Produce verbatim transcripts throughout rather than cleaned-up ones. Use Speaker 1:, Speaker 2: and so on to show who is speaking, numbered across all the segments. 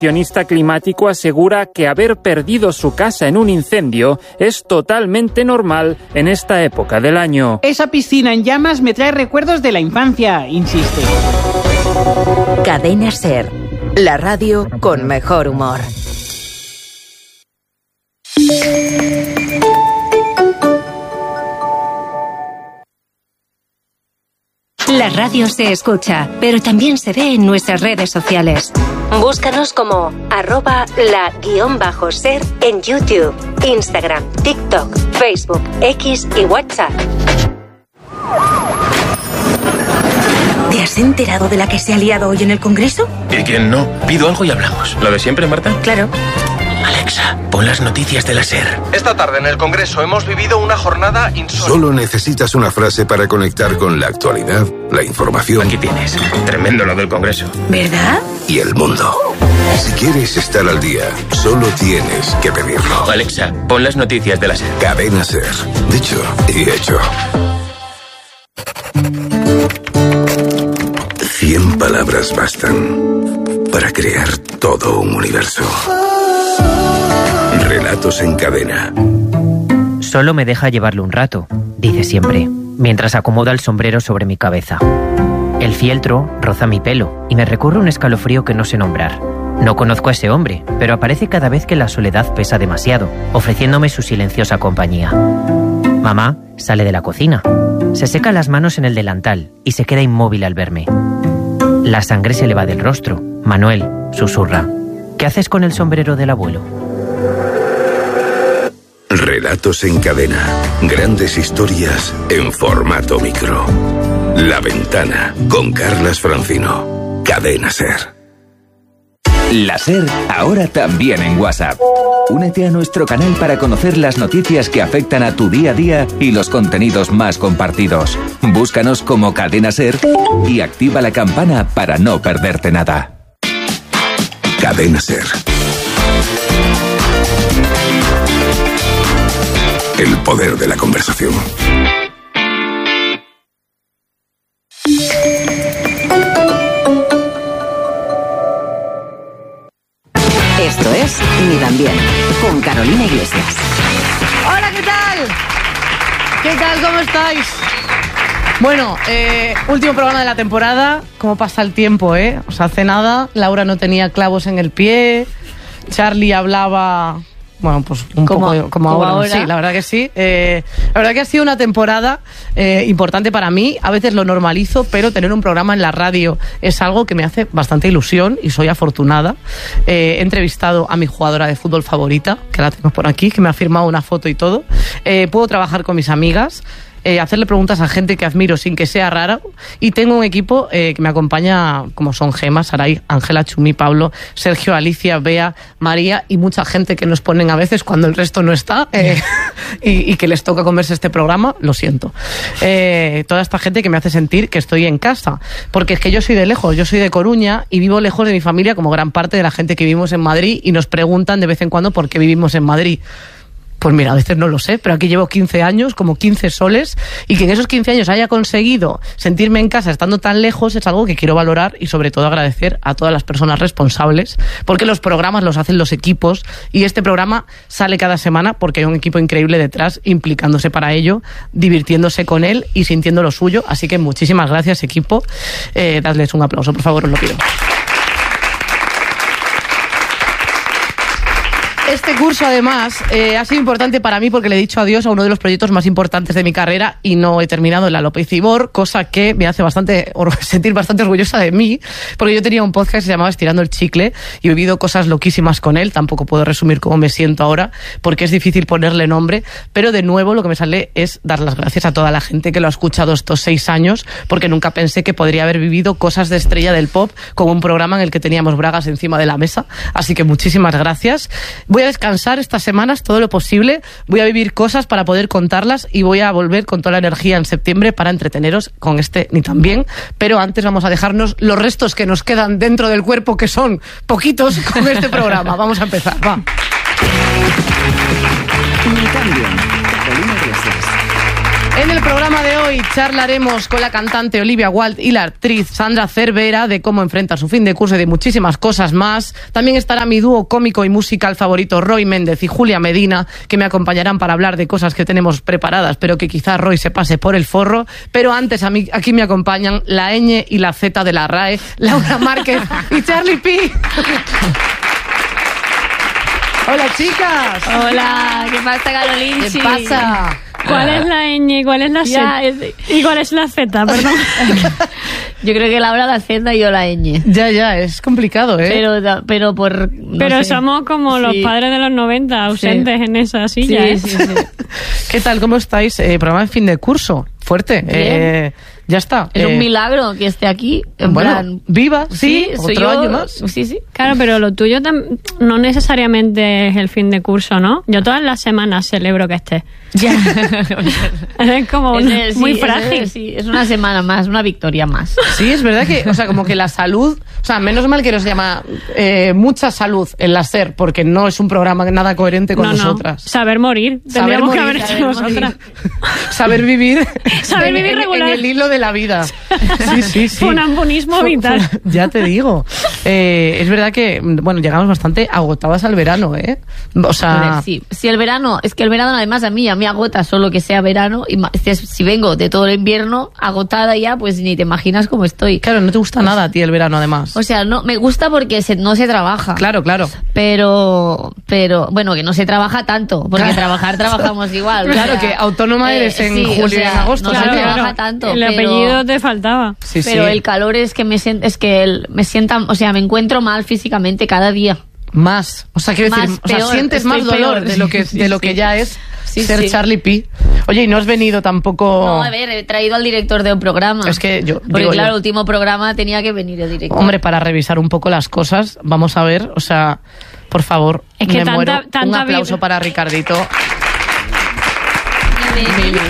Speaker 1: accionista climático asegura que haber perdido su casa en un incendio es totalmente normal en esta época del año.
Speaker 2: Esa piscina en llamas me trae recuerdos de la infancia, insiste.
Speaker 3: Cadena SER, la radio con mejor humor.
Speaker 4: La radio se escucha, pero también se ve en nuestras redes sociales. Búscanos como arroba la guión bajo ser en YouTube, Instagram, TikTok, Facebook, X y WhatsApp.
Speaker 5: ¿Te has enterado de la que se ha liado hoy en el Congreso?
Speaker 6: ¿Y quién no? Pido algo y hablamos. ¿Lo de siempre, Marta?
Speaker 5: Claro.
Speaker 6: Alexa, pon las noticias de la SER.
Speaker 7: Esta tarde en el Congreso hemos vivido una jornada insólita.
Speaker 8: Solo necesitas una frase para conectar con la actualidad, la información.
Speaker 6: Aquí tienes. Tremendo lo del Congreso.
Speaker 5: ¿Verdad?
Speaker 8: Y el mundo. Si quieres estar al día, solo tienes que pedirlo.
Speaker 6: Alexa, pon las noticias de la SER.
Speaker 8: Cadena SER. Dicho y hecho. Cien palabras bastan para crear todo un universo. Relatos en cadena.
Speaker 9: Solo me deja llevarlo un rato, dice siempre, mientras acomoda el sombrero sobre mi cabeza. El fieltro roza mi pelo y me recorre un escalofrío que no sé nombrar. No conozco a ese hombre, pero aparece cada vez que la soledad pesa demasiado, ofreciéndome su silenciosa compañía. Mamá sale de la cocina, se seca las manos en el delantal y se queda inmóvil al verme. La sangre se le va del rostro. Manuel susurra: ¿qué haces con el sombrero del abuelo?
Speaker 8: Relatos en cadena. Grandes historias en formato micro. La Ventana, con Carlas Francino. Cadena SER.
Speaker 10: La SER, ahora también en WhatsApp. Únete a nuestro canal para conocer las noticias que afectan a tu día a día y los contenidos más compartidos. Búscanos como Cadena SER y activa la campana para no perderte nada.
Speaker 8: Cadena SER. El poder de la conversación.
Speaker 3: Esto es Ni tan bien, con Carolina Iglesias.
Speaker 11: Hola, ¿qué tal? ¿Qué tal? ¿Cómo estáis? Bueno, eh, último programa de la temporada. ¿Cómo pasa el tiempo, eh? O sea, hace nada, Laura no tenía clavos en el pie, Charlie hablaba... Bueno, pues un
Speaker 12: como,
Speaker 11: poco como,
Speaker 12: como
Speaker 11: ahora.
Speaker 12: ahora.
Speaker 11: Sí, la verdad que sí. Eh, la verdad que ha sido una temporada eh, importante para mí. A veces lo normalizo, pero tener un programa en la radio es algo que me hace bastante ilusión y soy afortunada. Eh, he entrevistado a mi jugadora de fútbol favorita, que la tengo por aquí, que me ha firmado una foto y todo. Eh, puedo trabajar con mis amigas. Eh, hacerle preguntas a gente que admiro sin que sea rara, y tengo un equipo eh, que me acompaña, como son Gema, Saray, Ángela, Chumi, Pablo, Sergio, Alicia, Bea, María y mucha gente que nos ponen a veces cuando el resto no está eh, y, y que les toca comerse este programa, lo siento. Eh, toda esta gente que me hace sentir que estoy en casa, porque es que yo soy de lejos, yo soy de Coruña y vivo lejos de mi familia como gran parte de la gente que vivimos en Madrid, y nos preguntan de vez en cuando por qué vivimos en Madrid. Pues mira, a veces no lo sé, pero aquí llevo quince años, como quince soles, y que en esos quince años haya conseguido sentirme en casa estando tan lejos es algo que quiero valorar y sobre todo agradecer a todas las personas responsables, porque los programas los hacen los equipos y este programa sale cada semana porque hay un equipo increíble detrás implicándose para ello, divirtiéndose con él y sintiendo lo suyo. Así que muchísimas gracias, equipo. Eh, dadles un aplauso, por favor, os lo pido. Este curso, además, eh, ha sido importante para mí porque le he dicho adiós a uno de los proyectos más importantes de mi carrera y no he terminado en la López Ibor, cosa que me hace bastante sentir bastante orgullosa de mí, porque yo tenía un podcast que se llamaba Estirando el Chicle y he vivido cosas loquísimas con él. Tampoco puedo resumir cómo me siento ahora porque es difícil ponerle nombre, pero de nuevo lo que me sale es dar las gracias a toda la gente que lo ha escuchado estos seis años, porque nunca pensé que podría haber vivido cosas de estrella del pop con un programa en el que teníamos bragas encima de la mesa. Así que muchísimas gracias. Voy a descansar estas semanas todo lo posible, voy a vivir cosas para poder contarlas y voy a volver con toda la energía en septiembre para entreteneros con este Ni tan bien, pero antes vamos a dejarnos los restos que nos quedan dentro del cuerpo, que son poquitos, con este programa. Vamos a empezar, va.
Speaker 3: Ni tan bien, Carolina Iglesias.
Speaker 11: En el programa de hoy charlaremos con la cantante Olivia Wilde y la actriz Sandra Cervera de cómo enfrenta su fin de curso y de muchísimas cosas más. También estará mi dúo cómico y musical favorito Roy Méndez y Julia Medina, que me acompañarán para hablar de cosas que tenemos preparadas, pero que quizás Roy se pase por el forro. Pero antes a mí, aquí me acompañan la ñ y la Z de la R A E, Laura Márquez y Charlie P. Hola, chicas.
Speaker 12: Hola, ¿qué pasa, Carolina?
Speaker 11: ¿Qué pasa?
Speaker 12: ¿Cuál es la ñ y cuál es la Z? ¿Y cuál es la Z? Perdón.
Speaker 13: Yo creo que Laura la Z y yo la ñ.
Speaker 11: Ya, ya, es complicado, ¿eh?
Speaker 13: Pero, pero por... No
Speaker 12: pero
Speaker 13: sé.
Speaker 12: somos como sí. los padres de los noventa, ausentes sí. en esa silla.
Speaker 13: Sí,
Speaker 12: ¿eh?
Speaker 13: sí, sí.
Speaker 11: ¿Qué tal? ¿Cómo estáis? Eh, programa de fin de curso. Fuerte. Eh, ya está.
Speaker 13: Es
Speaker 11: eh,
Speaker 13: un milagro que esté aquí. En
Speaker 11: bueno,
Speaker 13: plan...
Speaker 11: viva, sí,
Speaker 13: sí
Speaker 11: otro
Speaker 13: yo,
Speaker 11: año más.
Speaker 13: Sí, sí.
Speaker 12: Claro, pero lo tuyo tam- no necesariamente es el fin de curso, ¿no? Yo todas las semanas celebro que estés.
Speaker 13: Ya.
Speaker 12: Es como
Speaker 13: es
Speaker 12: una,
Speaker 13: el, sí,
Speaker 12: muy
Speaker 13: es
Speaker 12: frágil.
Speaker 13: el, sí, es una semana más, una victoria más.
Speaker 11: Sí, es verdad que, o sea, como que la salud, o sea, menos mal que nos llama eh, mucha salud en la SER, porque no es un programa nada coherente con
Speaker 12: no,
Speaker 11: nosotras.
Speaker 12: No. Saber morir.
Speaker 11: Saber
Speaker 12: Tendríamos
Speaker 11: morir,
Speaker 12: que haber hecho
Speaker 11: saber
Speaker 12: nosotras.
Speaker 11: Saber vivir.
Speaker 12: Saber
Speaker 11: en,
Speaker 12: vivir
Speaker 11: en,
Speaker 12: regular.
Speaker 11: en el hilo de la vida. Sí, sí, sí.
Speaker 12: Funambulismo vital.
Speaker 11: Ya te digo. Eh, es verdad que, bueno, llegamos bastante agotadas al verano, ¿eh? O sea...
Speaker 13: A ver, sí. Si el verano, es que el verano además a mí, a mí agota solo que sea verano, y si vengo de todo el invierno agotada ya, pues ni te imaginas cómo estoy.
Speaker 11: Claro, no te gusta nada a ti el verano además.
Speaker 13: O sea, no, me gusta porque se, no se trabaja.
Speaker 11: Claro, claro.
Speaker 13: Pero, pero, bueno, que no se trabaja tanto, porque claro. trabajar trabajamos igual.
Speaker 11: Claro,
Speaker 13: o sea,
Speaker 11: que autónoma eres en
Speaker 13: eh, sí,
Speaker 11: julio
Speaker 13: o sea,
Speaker 11: y en agosto.
Speaker 13: No
Speaker 12: claro,
Speaker 13: se trabaja
Speaker 12: claro.
Speaker 13: tanto.
Speaker 12: El
Speaker 13: pero,
Speaker 12: apellido te faltaba.
Speaker 11: Sí,
Speaker 13: pero
Speaker 11: sí.
Speaker 13: el calor es que me siento, es que el, me sienta, o sea, me encuentro mal físicamente cada día.
Speaker 11: Más, o sea, quiero
Speaker 13: más,
Speaker 11: decir,
Speaker 13: peor,
Speaker 11: o sea, sientes más dolor
Speaker 13: peor.
Speaker 11: de lo que
Speaker 13: Sí,
Speaker 11: de lo
Speaker 13: sí.
Speaker 11: que ya es
Speaker 13: Sí,
Speaker 11: ser
Speaker 13: sí.
Speaker 11: Charlie P. Oye, y no has venido tampoco.
Speaker 13: No, a ver, he traído al director de un programa.
Speaker 11: Es que yo
Speaker 13: Porque
Speaker 11: digo
Speaker 13: claro,
Speaker 11: yo,
Speaker 13: el último programa tenía que venir el director.
Speaker 11: hombre, para revisar un poco las cosas, vamos a ver, o sea, por favor,
Speaker 12: Es que
Speaker 11: me
Speaker 12: tanta-
Speaker 11: muero.
Speaker 12: tanta
Speaker 11: Un aplauso
Speaker 12: vibra.
Speaker 11: para Ricardito.
Speaker 13: Mi
Speaker 11: niño.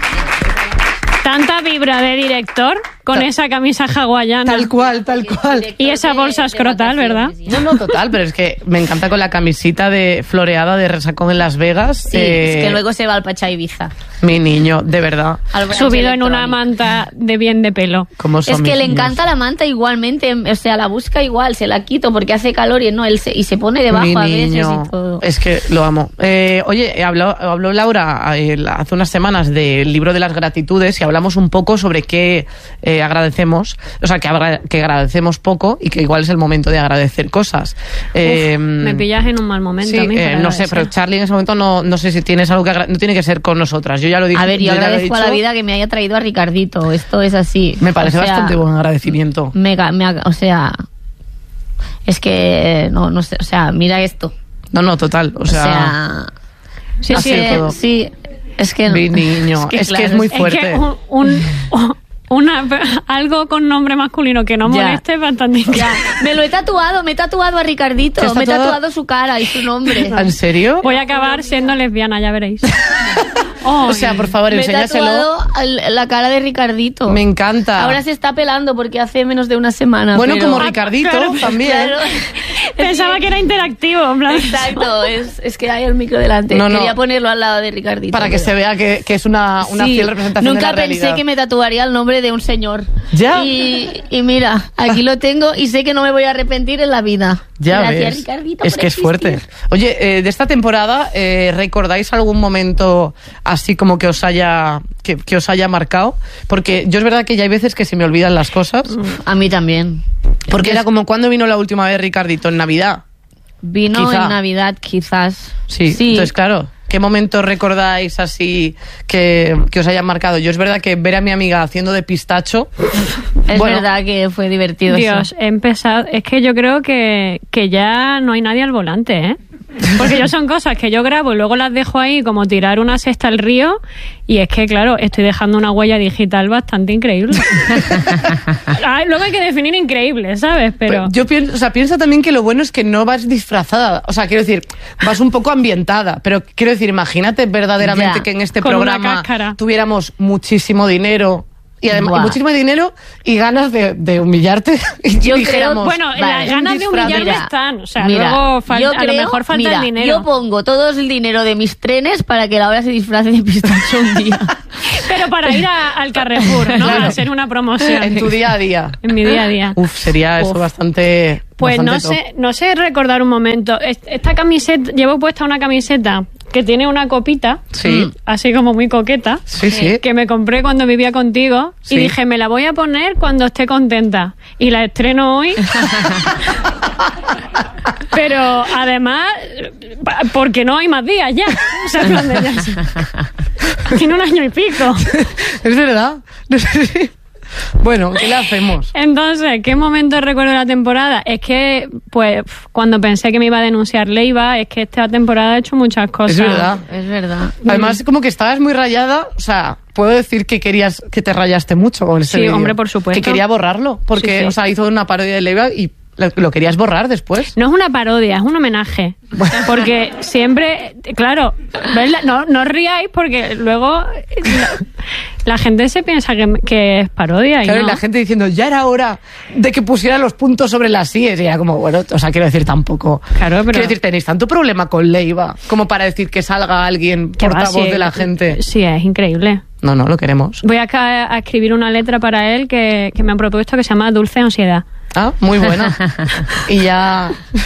Speaker 12: Tanta vibra de director con
Speaker 11: Ta-
Speaker 12: esa camisa hawaiana.
Speaker 11: Tal cual, tal cual.
Speaker 12: Y esa bolsa escrotal, ¿verdad?
Speaker 11: No, no, total, pero es que me encanta con la camisita de floreada de resacón en Las Vegas.
Speaker 13: Sí,
Speaker 11: eh,
Speaker 13: es que luego se va al Pacha Ibiza.
Speaker 11: Mi niño, de verdad.
Speaker 13: Al brunch
Speaker 12: Subido en una
Speaker 13: electrónico.
Speaker 12: manta de bien de pelo.
Speaker 11: ¿Cómo son
Speaker 13: Es que
Speaker 11: mis
Speaker 13: le
Speaker 11: niños?
Speaker 13: encanta la manta igualmente, o sea, la busca igual, se la quito porque hace calor y no, él se, y se pone debajo
Speaker 11: Mi
Speaker 13: a veces
Speaker 11: niño,
Speaker 13: y todo.
Speaker 11: es que lo amo. Eh, oye, habló, habló Laura eh, hace unas semanas del libro de las gratitudes y hablamos un poco sobre qué eh, agradecemos, o sea, que, agra- que agradecemos poco y que igual es el momento de agradecer cosas. Eh,
Speaker 12: Uf, me pillas en un mal momento
Speaker 11: sí,
Speaker 12: a mí
Speaker 11: eh,
Speaker 12: para
Speaker 11: no sé,
Speaker 12: agradecer.
Speaker 11: pero Charlie en ese momento no, no sé si tienes algo que agra- no tiene que ser con nosotras. Yo ya lo dije.
Speaker 13: A ver, yo
Speaker 11: ya lo he
Speaker 13: agradezco a la
Speaker 11: dicho.
Speaker 13: vida que me haya traído a Ricardito, esto es así.
Speaker 11: Me parece
Speaker 13: O sea,
Speaker 11: bastante buen agradecimiento.
Speaker 13: Mega, me ha- o sea, es que, no, no sé, o sea, mira esto.
Speaker 11: No, no, total. O
Speaker 13: O
Speaker 11: sea,
Speaker 13: sea, sí,
Speaker 11: así
Speaker 13: sí,
Speaker 11: de todo.
Speaker 13: sí, es que...
Speaker 11: Mi niño, es que es muy fuerte.
Speaker 12: Es que un, un- una, algo con nombre masculino que no
Speaker 13: Ya.
Speaker 12: moleste es bastante
Speaker 13: Ya,
Speaker 12: increíble.
Speaker 13: me lo he tatuado, me he tatuado a Ricardito,
Speaker 11: ¿Te has
Speaker 13: me he
Speaker 11: tatuado?
Speaker 13: tatuado su cara y su nombre.
Speaker 11: ¿En serio?
Speaker 12: Voy a acabar siendo lesbiana, ya veréis.
Speaker 11: O sea, por favor,
Speaker 13: Me he
Speaker 11: enséñaselo.
Speaker 13: tatuado al- la cara de Ricardito.
Speaker 11: Me encanta.
Speaker 13: Ahora se está pelando porque hace menos de una semana.
Speaker 11: Bueno,
Speaker 13: pero-
Speaker 11: como Ricardito
Speaker 12: claro,
Speaker 11: también.
Speaker 13: Claro.
Speaker 12: Pensaba que era interactivo, en plan.
Speaker 13: Exacto, es, es que hay el micro delante.
Speaker 11: No, no.
Speaker 13: Quería ponerlo al lado de Ricardito.
Speaker 11: Para que
Speaker 13: pero-
Speaker 11: se vea que, que es una, una
Speaker 13: Sí,
Speaker 11: fiel representación
Speaker 13: nunca
Speaker 11: de la realidad.
Speaker 13: pensé que me tatuaría el nombre de un señor.
Speaker 11: ¿Ya?
Speaker 13: Y, y mira, aquí lo tengo y sé que no me voy a arrepentir en la vida.
Speaker 11: Ya
Speaker 13: Gracias,
Speaker 11: ves.
Speaker 13: Ricardito,
Speaker 11: Es
Speaker 13: por
Speaker 11: que es
Speaker 13: existir.
Speaker 11: fuerte. Oye, eh, de esta temporada, eh, ¿recordáis algún momento así como que os haya que, que os haya marcado? Porque yo es verdad que ya hay veces que se me olvidan las cosas.
Speaker 13: A mí también.
Speaker 11: Porque era como, ¿cuándo vino la última vez Ricardito? En Navidad.
Speaker 13: Vino
Speaker 11: Quizá.
Speaker 13: en Navidad, quizás.
Speaker 11: Sí,
Speaker 13: Sí.
Speaker 11: entonces claro, ¿qué momento recordáis así que, que os hayan marcado? Yo es verdad que ver a mi amiga haciendo de pistacho...
Speaker 13: Es
Speaker 11: bueno,
Speaker 13: verdad que fue divertido
Speaker 12: Dios,
Speaker 13: eso.
Speaker 12: he empezado. Es que yo creo que, que ya no hay nadie al volante, ¿eh? Porque yo son cosas que yo grabo y luego las dejo ahí como tirar una cesta al río y es que, claro, estoy dejando una huella digital bastante increíble. Ay, luego hay que definir increíble, ¿sabes? Pero...
Speaker 11: yo pienso, o sea, pienso también que lo bueno es que no vas disfrazada. O sea, quiero decir, vas un poco ambientada. Pero quiero decir, imagínate verdaderamente
Speaker 13: Ya.
Speaker 11: que en este
Speaker 12: Con una
Speaker 11: programa
Speaker 12: cáscara.
Speaker 11: tuviéramos muchísimo dinero. Y además,
Speaker 13: Buah.
Speaker 11: y muchísimo dinero y ganas de, de humillarte. Y
Speaker 13: Yo
Speaker 11: dijéramos,
Speaker 13: creo-
Speaker 12: Bueno,
Speaker 13: Vale,
Speaker 12: las
Speaker 11: un
Speaker 12: ganas de
Speaker 11: disfraz,
Speaker 12: humillarme
Speaker 13: mira,
Speaker 12: están. O sea,
Speaker 13: Mira,
Speaker 12: luego falta,
Speaker 13: yo
Speaker 12: a lo
Speaker 13: creo-
Speaker 12: mejor falta
Speaker 13: mira,
Speaker 12: el dinero.
Speaker 13: Yo pongo todo el dinero de mis trenes para que Laura se disfrace de pistacho un día.
Speaker 12: Pero Pero para ir a, al Carrefour, ¿no? Claro. A hacer una promoción.
Speaker 11: En tu día a día.
Speaker 12: En mi día a día.
Speaker 11: Uf, sería Uf. eso bastante...
Speaker 12: Pues
Speaker 11: bastante
Speaker 12: no
Speaker 11: top.
Speaker 12: sé, no sé recordar un momento. Esta camiseta, llevo puesta una camiseta que tiene una copita,
Speaker 11: sí.
Speaker 12: así como muy coqueta,
Speaker 11: sí, sí.
Speaker 12: que me compré cuando vivía contigo, sí. y dije, me la voy a poner cuando esté contenta. Y la estreno hoy. Pero además, porque no hay más días ya. O sea, ya tiene un año y pico.
Speaker 11: Es verdad. Bueno, ¿qué le hacemos?
Speaker 12: Entonces, ¿qué momento recuerdo de la temporada? Es que, pues, cuando pensé que me iba a denunciar Leiva, es que esta temporada ha hecho muchas cosas.
Speaker 11: Es verdad.
Speaker 13: Es verdad.
Speaker 11: Además, como que estabas muy rayada, o sea, puedo decir que querías, que te rayaste mucho con ese
Speaker 12: Sí,
Speaker 11: vídeo.
Speaker 12: hombre, por supuesto.
Speaker 11: Que quería borrarlo, porque,
Speaker 12: sí, sí.
Speaker 11: o sea, hizo una parodia de Leiva y lo querías borrar después.
Speaker 12: No es una parodia, es un homenaje. Porque siempre, claro, no, no os riáis porque luego la, la gente se piensa que, que es parodia.
Speaker 11: Claro,
Speaker 12: y, no.
Speaker 11: y la gente diciendo, ya era hora de que pusiera los puntos sobre las íes. Y era como, bueno, o sea, quiero decir, tampoco.
Speaker 12: Claro, pero...
Speaker 11: Quiero decir, tenéis tanto problema con Leiva como para decir que salga alguien portavoz
Speaker 12: va, sí,
Speaker 11: de la gente.
Speaker 12: Sí, es increíble.
Speaker 11: No, no, lo queremos.
Speaker 12: Voy a, a escribir una letra para él que, que me han propuesto que se llama Dulce Ansiedad.
Speaker 11: Ah, muy buena. Y ya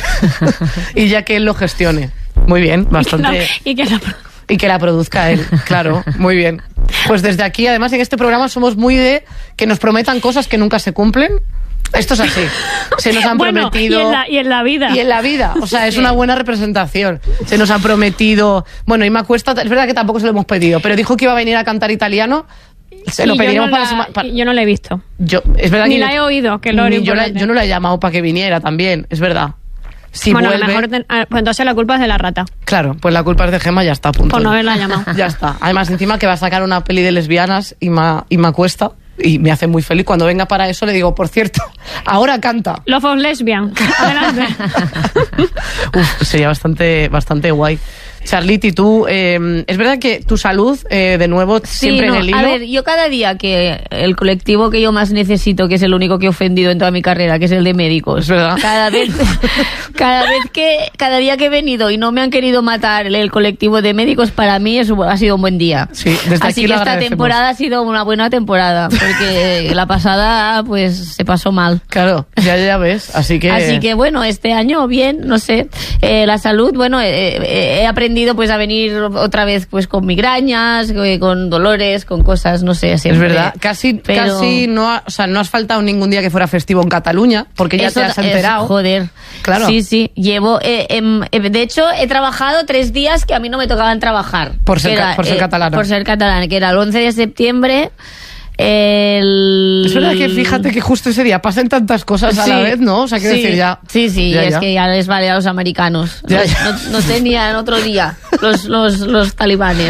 Speaker 11: y ya que él lo gestione. Muy bien, bastante.
Speaker 12: Y que, la, y, que la,
Speaker 11: y que la produzca él, claro, muy bien. Pues desde aquí, además, en este programa somos muy de que nos prometan cosas que nunca se cumplen. Esto es así. Se nos han
Speaker 12: bueno,
Speaker 11: prometido...
Speaker 12: Y en, la, y en la vida.
Speaker 11: Y en la vida. O sea, es una buena representación. Se nos han prometido... Bueno, Ima Cuesta, es verdad que tampoco se lo hemos pedido, pero dijo que iba a venir a cantar italiano. Se lo pediremos
Speaker 12: yo no
Speaker 11: para,
Speaker 12: la,
Speaker 11: para...
Speaker 12: Yo no la he visto.
Speaker 11: Yo, es verdad
Speaker 12: Ni
Speaker 11: que
Speaker 12: la
Speaker 11: yo,
Speaker 12: he oído, que lo
Speaker 11: yo, la, yo no la he llamado para que viniera también, es verdad. Si
Speaker 12: bueno,
Speaker 11: vuelve...
Speaker 12: a lo mejor ten, pues entonces la culpa es de la rata.
Speaker 11: Claro, pues la culpa es de Gemma, ya está a punto.
Speaker 12: Por no haberla llamado.
Speaker 11: Ya está. Además, encima que va a sacar una peli de lesbianas y me Cuesta. Y me hace muy feliz. Cuando venga para eso le digo, por cierto, ahora canta.
Speaker 12: Love of Lesbian. Adelante.
Speaker 11: Uf, sería bastante, bastante guay. Charliti, tú, eh, es verdad que tu salud, eh, de nuevo,
Speaker 13: sí,
Speaker 11: siempre
Speaker 13: no,
Speaker 11: en el hilo.
Speaker 13: A ver, yo cada día que el colectivo que yo más necesito, que es el único que he ofendido en toda mi carrera, que es el de médicos.
Speaker 11: Es verdad.
Speaker 13: Cada vez, cada vez que, cada día que he venido y no me han querido matar el, el colectivo de médicos, para mí eso ha sido un buen día.
Speaker 11: Sí, desde
Speaker 13: Así
Speaker 11: aquí
Speaker 13: que
Speaker 11: lo
Speaker 13: esta temporada ha sido una buena temporada, porque la pasada, pues, se pasó mal.
Speaker 11: Claro, ya, ya ves, así que...
Speaker 13: Así que bueno, este año bien, no sé, eh, la salud, bueno, eh, eh, he aprendido pues a venir otra vez pues con migrañas, eh, con dolores, con cosas, no sé, siempre.
Speaker 11: Es verdad, casi,
Speaker 13: pero...
Speaker 11: casi no, ha, o sea, no has faltado ningún día que fuera festivo en Cataluña, porque ya
Speaker 13: Eso
Speaker 11: te has enterado.
Speaker 13: Es, joder.
Speaker 11: Claro.
Speaker 13: Sí, sí, llevo, eh, eh, de hecho, he trabajado tres días que a mí no me tocaban trabajar.
Speaker 11: Por ser,
Speaker 13: era,
Speaker 11: por ser
Speaker 13: eh,
Speaker 11: catalana.
Speaker 13: Por ser catalana, que era el once de septiembre. El...
Speaker 11: Es verdad que fíjate que justo ese día pasan tantas cosas a
Speaker 13: sí,
Speaker 11: la vez, ¿no? O sea, quiero
Speaker 13: sí,
Speaker 11: decir, ya...
Speaker 13: Sí, sí,
Speaker 11: ya,
Speaker 13: es
Speaker 11: ya.
Speaker 13: que ya les vale a los americanos.
Speaker 11: Ya,
Speaker 13: los,
Speaker 11: ya.
Speaker 13: No, no tenían otro día los, los, los talibanes.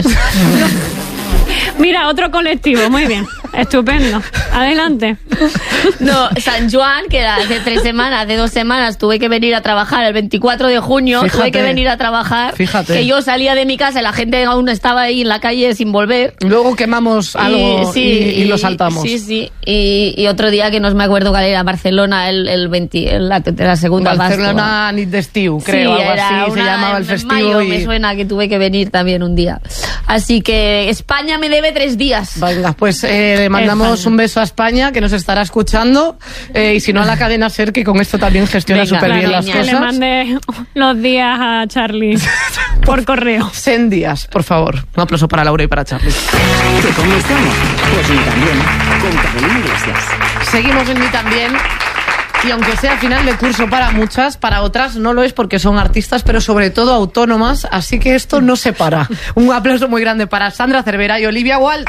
Speaker 12: Mira, otro colectivo, muy bien. Estupendo. Adelante.
Speaker 13: No, San Juan, que era hace tres semanas, hace dos semanas, tuve que venir a trabajar el veinticuatro de junio,
Speaker 11: Fíjate.
Speaker 13: tuve que venir a trabajar.
Speaker 11: Fíjate.
Speaker 13: Que yo salía de mi casa y la gente aún estaba ahí en la calle sin volver.
Speaker 11: Luego quemamos algo y,
Speaker 13: sí,
Speaker 11: y, y lo saltamos.
Speaker 13: Sí, sí. Y, y otro día que no me acuerdo cuál era, Barcelona, el, el veinte, el, la, la segunda
Speaker 11: Barcelona Nit d'Estiu, creo,
Speaker 13: sí,
Speaker 11: algo
Speaker 13: era
Speaker 11: así
Speaker 13: una,
Speaker 11: se llamaba el
Speaker 13: en
Speaker 11: festivo.
Speaker 13: Mayo,
Speaker 11: y...
Speaker 13: me suena que tuve que venir también un día. Así que España me debe tres días.
Speaker 11: Venga, pues eh, le mandamos
Speaker 12: España.
Speaker 11: un beso a España, que nos estará escuchando, eh, y si no a la cadena SER, que con esto también gestiona
Speaker 13: Venga,
Speaker 11: súper bien
Speaker 13: claro,
Speaker 11: las
Speaker 12: Que
Speaker 11: cosas.
Speaker 12: le mande los días a Charlie por correo.
Speaker 11: Cien días, por favor. Un aplauso para Laura y para Charlie.
Speaker 3: ¿Que cómo estamos? Pues ni también, con Carolina Iglesias.
Speaker 11: Seguimos en Ni También. Y aunque sea final de curso para muchas, para otras no lo es porque son artistas, pero sobre todo autónomas, así que esto no se para. Un aplauso muy grande para Sandra Cervera y Olivia Wald.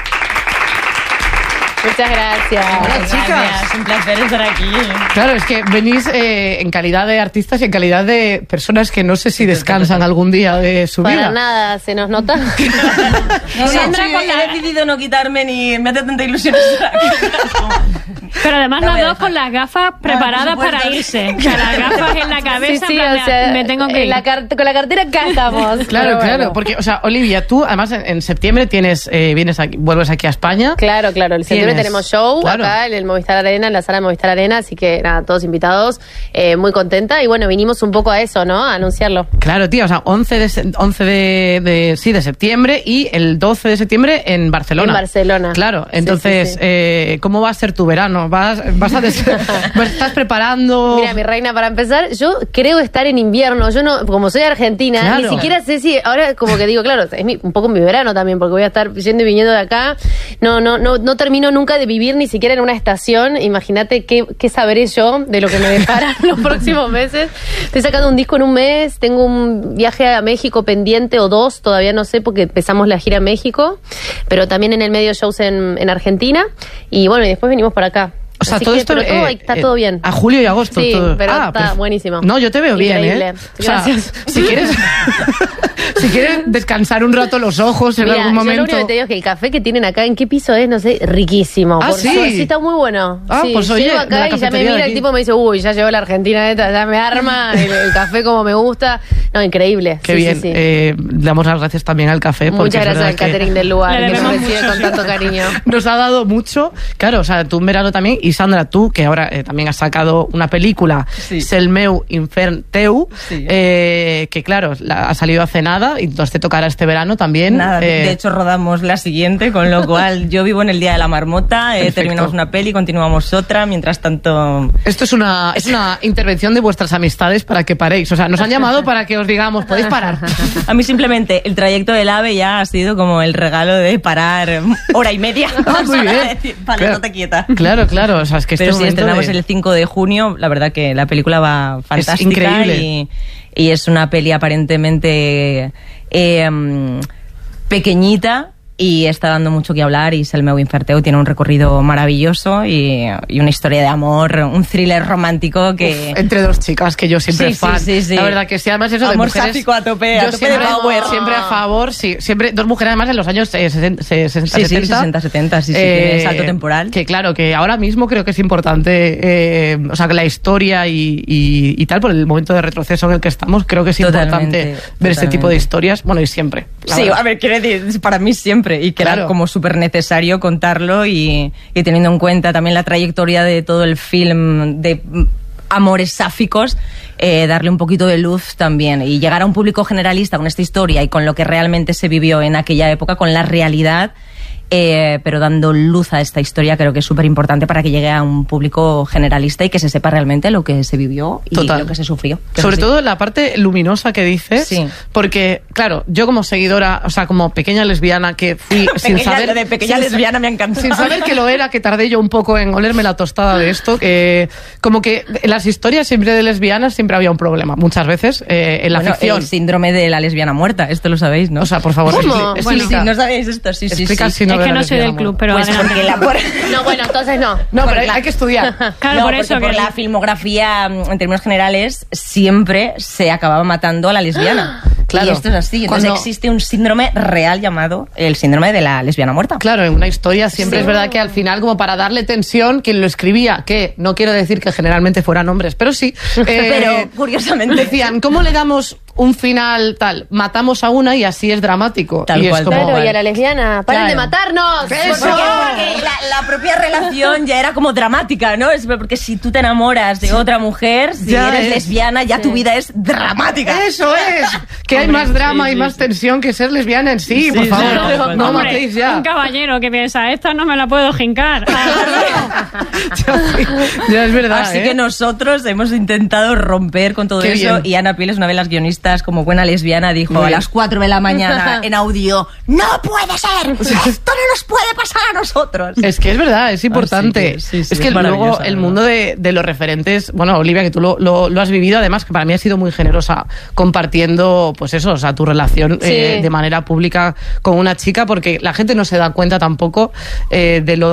Speaker 14: Muchas gracias.
Speaker 11: Hola, chicas.
Speaker 14: Gracias, un placer estar aquí.
Speaker 11: Claro, es que venís eh, en calidad de artistas y en calidad de personas que no sé si descansan algún día de su
Speaker 14: Para
Speaker 11: vida.
Speaker 14: nada, ¿se nos nota?
Speaker 15: No,
Speaker 14: Sandra,
Speaker 15: sí,
Speaker 14: con
Speaker 15: he
Speaker 14: la-
Speaker 15: decidido no quitarme ni me hace tanta ilusión estar aquí.
Speaker 12: Pero además
Speaker 14: No
Speaker 12: las
Speaker 14: voy a
Speaker 12: dos con las gafas preparadas
Speaker 14: por supuesto.
Speaker 12: para irse. O sea, las gafas en la cabeza,
Speaker 14: Sí, sí,
Speaker 12: en plan
Speaker 14: o
Speaker 12: de,
Speaker 14: sea,
Speaker 12: me tengo que
Speaker 14: en
Speaker 12: ir.
Speaker 14: la car- con la cartera acá estamos.
Speaker 11: Claro,
Speaker 14: Pero
Speaker 11: claro,
Speaker 14: bueno.
Speaker 11: porque, o sea, Olivia, tú además en, en septiembre tienes, eh, vienes aquí, vuelves aquí a España.
Speaker 14: Claro, claro. El septiembre
Speaker 11: Tienes-
Speaker 14: tenemos show
Speaker 11: claro.
Speaker 14: acá en el Movistar Arena, en la sala de Movistar Arena, así que nada, todos invitados, eh, muy contenta. Y bueno, vinimos un poco a eso, ¿no? A anunciarlo.
Speaker 11: Claro, tía, o sea, once de, se- once de, de, sí, de septiembre y el doce de septiembre en Barcelona.
Speaker 14: En Barcelona.
Speaker 11: Claro, entonces,
Speaker 14: Sí, sí, sí.
Speaker 11: Eh, ¿cómo va a ser tu verano? ¿Vas, vas a des- ¿Estás preparando?
Speaker 14: Mira, mi reina, para empezar, yo creo estar en invierno. Yo no, como soy argentina,
Speaker 11: Claro.
Speaker 14: ni siquiera sé si ahora como que digo, claro, es mi- un poco mi verano también, porque voy a estar yendo y viniendo de acá. No, no, no, no termino nunca de vivir ni siquiera en una estación. Imagínate qué, qué sabré yo de lo que me depara los próximos meses. Estoy sacando un disco en un mes, tengo un viaje a México pendiente o dos, todavía no sé porque empezamos la gira a México, pero también en el medio shows en, en Argentina. Y bueno, y después venimos para acá.
Speaker 11: O sea,
Speaker 14: Así
Speaker 11: todo
Speaker 14: que,
Speaker 11: esto,
Speaker 14: pero todo,
Speaker 11: eh,
Speaker 14: está
Speaker 11: eh,
Speaker 14: todo bien.
Speaker 11: A julio y agosto.
Speaker 14: Sí,
Speaker 11: todo.
Speaker 14: pero
Speaker 11: Ah,
Speaker 14: está
Speaker 11: perf-
Speaker 14: buenísimo.
Speaker 11: No, yo te veo bien,
Speaker 14: Increíble.
Speaker 11: ¿eh? O sea,
Speaker 14: Gracias.
Speaker 11: si quieres, si quieres descansar un rato los ojos en
Speaker 14: Mira,
Speaker 11: algún
Speaker 14: yo lo
Speaker 11: momento.
Speaker 14: único que te digo es que el café que tienen acá, ¿en qué piso es? No sé, riquísimo.
Speaker 11: Ah,
Speaker 14: Por
Speaker 11: ¿sí?
Speaker 14: suerte, sí, está muy bueno.
Speaker 11: Ah,
Speaker 14: Sí,
Speaker 11: pues, oye,
Speaker 14: llego
Speaker 11: de
Speaker 14: acá
Speaker 11: la
Speaker 14: y ya me
Speaker 11: cafetería de
Speaker 14: mira
Speaker 11: aquí.
Speaker 14: el tipo me dice, uy, ya llegó la Argentina esta, ya me arma el, el café como me gusta. No, increíble.
Speaker 11: Qué
Speaker 14: Sí,
Speaker 11: bien.
Speaker 14: sí, sí.
Speaker 11: Eh, damos las gracias también al café. porque
Speaker 14: Muchas
Speaker 11: es
Speaker 14: gracias
Speaker 11: verdad
Speaker 14: al
Speaker 11: que
Speaker 14: catering del lugar,
Speaker 12: Le
Speaker 14: que nos
Speaker 12: debemos
Speaker 14: recibe
Speaker 12: mucho,
Speaker 14: con
Speaker 12: sí.
Speaker 14: tanto cariño.
Speaker 11: Nos ha dado mucho. Claro, o sea, tú en verano también. Y Sandra, tú, que ahora eh, también has sacado una película,
Speaker 15: Sí.
Speaker 11: Sel meu infern teu,
Speaker 15: Sí.
Speaker 11: eh, que claro, la- ha salido hace nada y entonces te tocará este verano también.
Speaker 15: Nada,
Speaker 11: eh,
Speaker 15: de hecho rodamos la siguiente, con lo cual yo vivo en el Día de la Marmota, eh,
Speaker 11: Perfecto.
Speaker 15: terminamos una peli, continuamos otra, mientras tanto...
Speaker 11: Esto es una, es una intervención de vuestras amistades para que paréis. O sea, nos han llamado para que os digamos, podéis parar.
Speaker 15: A mí simplemente el trayecto del AVE ya ha sido como el regalo de parar hora y media.
Speaker 11: Ah, muy
Speaker 15: Para
Speaker 11: bien.
Speaker 15: decir, vale,
Speaker 11: Claro.
Speaker 15: no te quieta.
Speaker 11: Claro, claro. O sea, es que este
Speaker 15: Pero si
Speaker 11: momento
Speaker 15: estrenamos
Speaker 11: de-
Speaker 15: el cinco de junio, la verdad que la película va fantástica.
Speaker 11: increíble.
Speaker 15: Y, y es una peli aparentemente eh, mm, pequeñita y está dando mucho que hablar. Y Sel meu infern teu tiene un recorrido maravilloso y, y una historia de amor, un thriller romántico que...
Speaker 11: Uf, entre dos chicas, que yo siempre
Speaker 15: Sí,
Speaker 11: fan.
Speaker 15: sí, sí, sí.
Speaker 11: La verdad que sí, además eso de
Speaker 15: Amor
Speaker 11: mujeres...
Speaker 15: sáfico a tope, a
Speaker 11: yo
Speaker 15: tope
Speaker 11: siempre,
Speaker 15: de power.
Speaker 11: siempre a favor, sí. Siempre, dos mujeres además en los años eh, sesenta, sesenta,
Speaker 15: Sí, sí,
Speaker 11: setenta.
Speaker 15: sesenta, setenta, sí, sí, tiene salto temporal.
Speaker 11: Que claro, que ahora mismo creo que es importante, eh, o sea, que la historia y, y, y tal, por el momento de retroceso en el que estamos, creo que es
Speaker 15: Totalmente,
Speaker 11: importante ver este tipo de historias. Bueno, y siempre. la
Speaker 15: Sí,
Speaker 11: verdad.
Speaker 15: a ver, quiero decir, para mí siempre, y que
Speaker 11: Claro.
Speaker 15: era como súper necesario contarlo y, y teniendo en cuenta también la trayectoria de todo el film de mm, amores sáficos, eh, darle un poquito de luz también y llegar a un público generalista con esta historia y con lo que realmente se vivió en aquella época, con la realidad. Eh, pero dando luz a esta historia creo que es súper importante para que llegue a un público generalista y que se sepa realmente lo que se vivió y
Speaker 11: Total.
Speaker 15: lo que se sufrió. que
Speaker 11: Sobre
Speaker 15: es así.
Speaker 11: todo la parte luminosa que dices,
Speaker 15: Sí.
Speaker 11: porque, claro, yo como seguidora, o sea, como pequeña lesbiana que fui sin
Speaker 15: Pequeña-
Speaker 11: saber...
Speaker 15: lo de pequeña
Speaker 11: sin-
Speaker 15: lesbiana me ha encantado.
Speaker 11: Sin saber que lo era, que tardé yo un poco en olerme la tostada de esto, que como que en las historias siempre de lesbianas siempre había un problema, muchas veces, eh, en la
Speaker 15: Bueno,
Speaker 11: ficción.
Speaker 15: el síndrome de la lesbiana muerta, esto lo sabéis, ¿no?
Speaker 11: O sea, por favor,
Speaker 14: ¿Cómo?
Speaker 11: expli-
Speaker 14: Bueno,
Speaker 11: explica.
Speaker 15: sí, no sabéis esto, sí, sí,
Speaker 11: Explica el
Speaker 15: sí.
Speaker 11: síndrome
Speaker 12: Es que
Speaker 11: de la
Speaker 12: no soy del
Speaker 11: lesbiana
Speaker 12: club, pero
Speaker 15: Pues
Speaker 12: adelante.
Speaker 15: porque la por...
Speaker 14: No, bueno, entonces no.
Speaker 11: No, pero
Speaker 15: Por
Speaker 11: hay,
Speaker 15: la-
Speaker 11: hay que estudiar.
Speaker 12: Claro,
Speaker 15: no,
Speaker 12: por
Speaker 15: porque
Speaker 12: eso
Speaker 15: por
Speaker 12: que-
Speaker 15: la filmografía, mm, en términos generales, siempre se acababa matando a la lesbiana.
Speaker 11: Claro.
Speaker 15: Y esto es así. Entonces
Speaker 11: Cuando-
Speaker 15: existe un síndrome real llamado el síndrome de la lesbiana muerta.
Speaker 11: Claro, en una historia siempre
Speaker 15: Sí.
Speaker 11: es verdad que al final, como para darle tensión, quien lo escribía, que no quiero decir que generalmente fueran hombres, pero sí. eh,
Speaker 15: Pero, curiosamente.
Speaker 11: Decían, ¿cómo le damos un final tal? Matamos a una y así es dramático.
Speaker 15: Tal
Speaker 11: y es
Speaker 15: cual,
Speaker 11: como,
Speaker 15: tal
Speaker 14: Claro, y
Speaker 15: cual.
Speaker 14: a la lesbiana, paren
Speaker 11: Claro.
Speaker 14: de matarnos.
Speaker 11: Eso.
Speaker 14: Por
Speaker 15: Porque,
Speaker 14: favor.
Speaker 15: porque la, la propia relación ya era como dramática, ¿no? Es porque si tú te enamoras de otra mujer, si
Speaker 11: Ya
Speaker 15: eres
Speaker 11: es.
Speaker 15: lesbiana, ya tu vida es dramática.
Speaker 11: Eso es, que hay
Speaker 15: Hombre,
Speaker 11: más drama
Speaker 15: sí,
Speaker 11: y
Speaker 15: sí,
Speaker 11: más
Speaker 15: sí.
Speaker 11: tensión que ser lesbiana en sí,
Speaker 15: Sí,
Speaker 11: por
Speaker 15: sí,
Speaker 11: favor.
Speaker 15: sí,
Speaker 11: no
Speaker 15: sí,
Speaker 11: no
Speaker 12: Hombre,
Speaker 11: matéis ya.
Speaker 12: un caballero que piensa, esta no me la puedo jincar.
Speaker 11: Ya es verdad,
Speaker 15: Así
Speaker 11: ¿eh?
Speaker 15: que nosotros hemos intentado romper con todo
Speaker 11: Qué
Speaker 15: eso
Speaker 11: bien.
Speaker 15: y Ana Pieles, una de las guionistas, como buena lesbiana, dijo
Speaker 11: Muy
Speaker 15: a
Speaker 11: bien.
Speaker 15: las cuatro de la mañana en audio, ¡no puede ser! ¡Esto no nos puede pasar a nosotros!
Speaker 11: Es que es verdad, es importante.
Speaker 15: Así que, sí, sí,
Speaker 11: es que
Speaker 15: es
Speaker 11: luego
Speaker 15: maravillosa,
Speaker 11: el
Speaker 15: la
Speaker 11: mundo de, de los referentes, bueno, Olivia, que tú lo, lo, lo has vivido, además que para mí has sido muy generosa compartiendo, pues eso, o sea, tu relación
Speaker 14: Sí.
Speaker 11: eh, de manera pública con una chica, porque la gente no se da cuenta tampoco eh, de lo...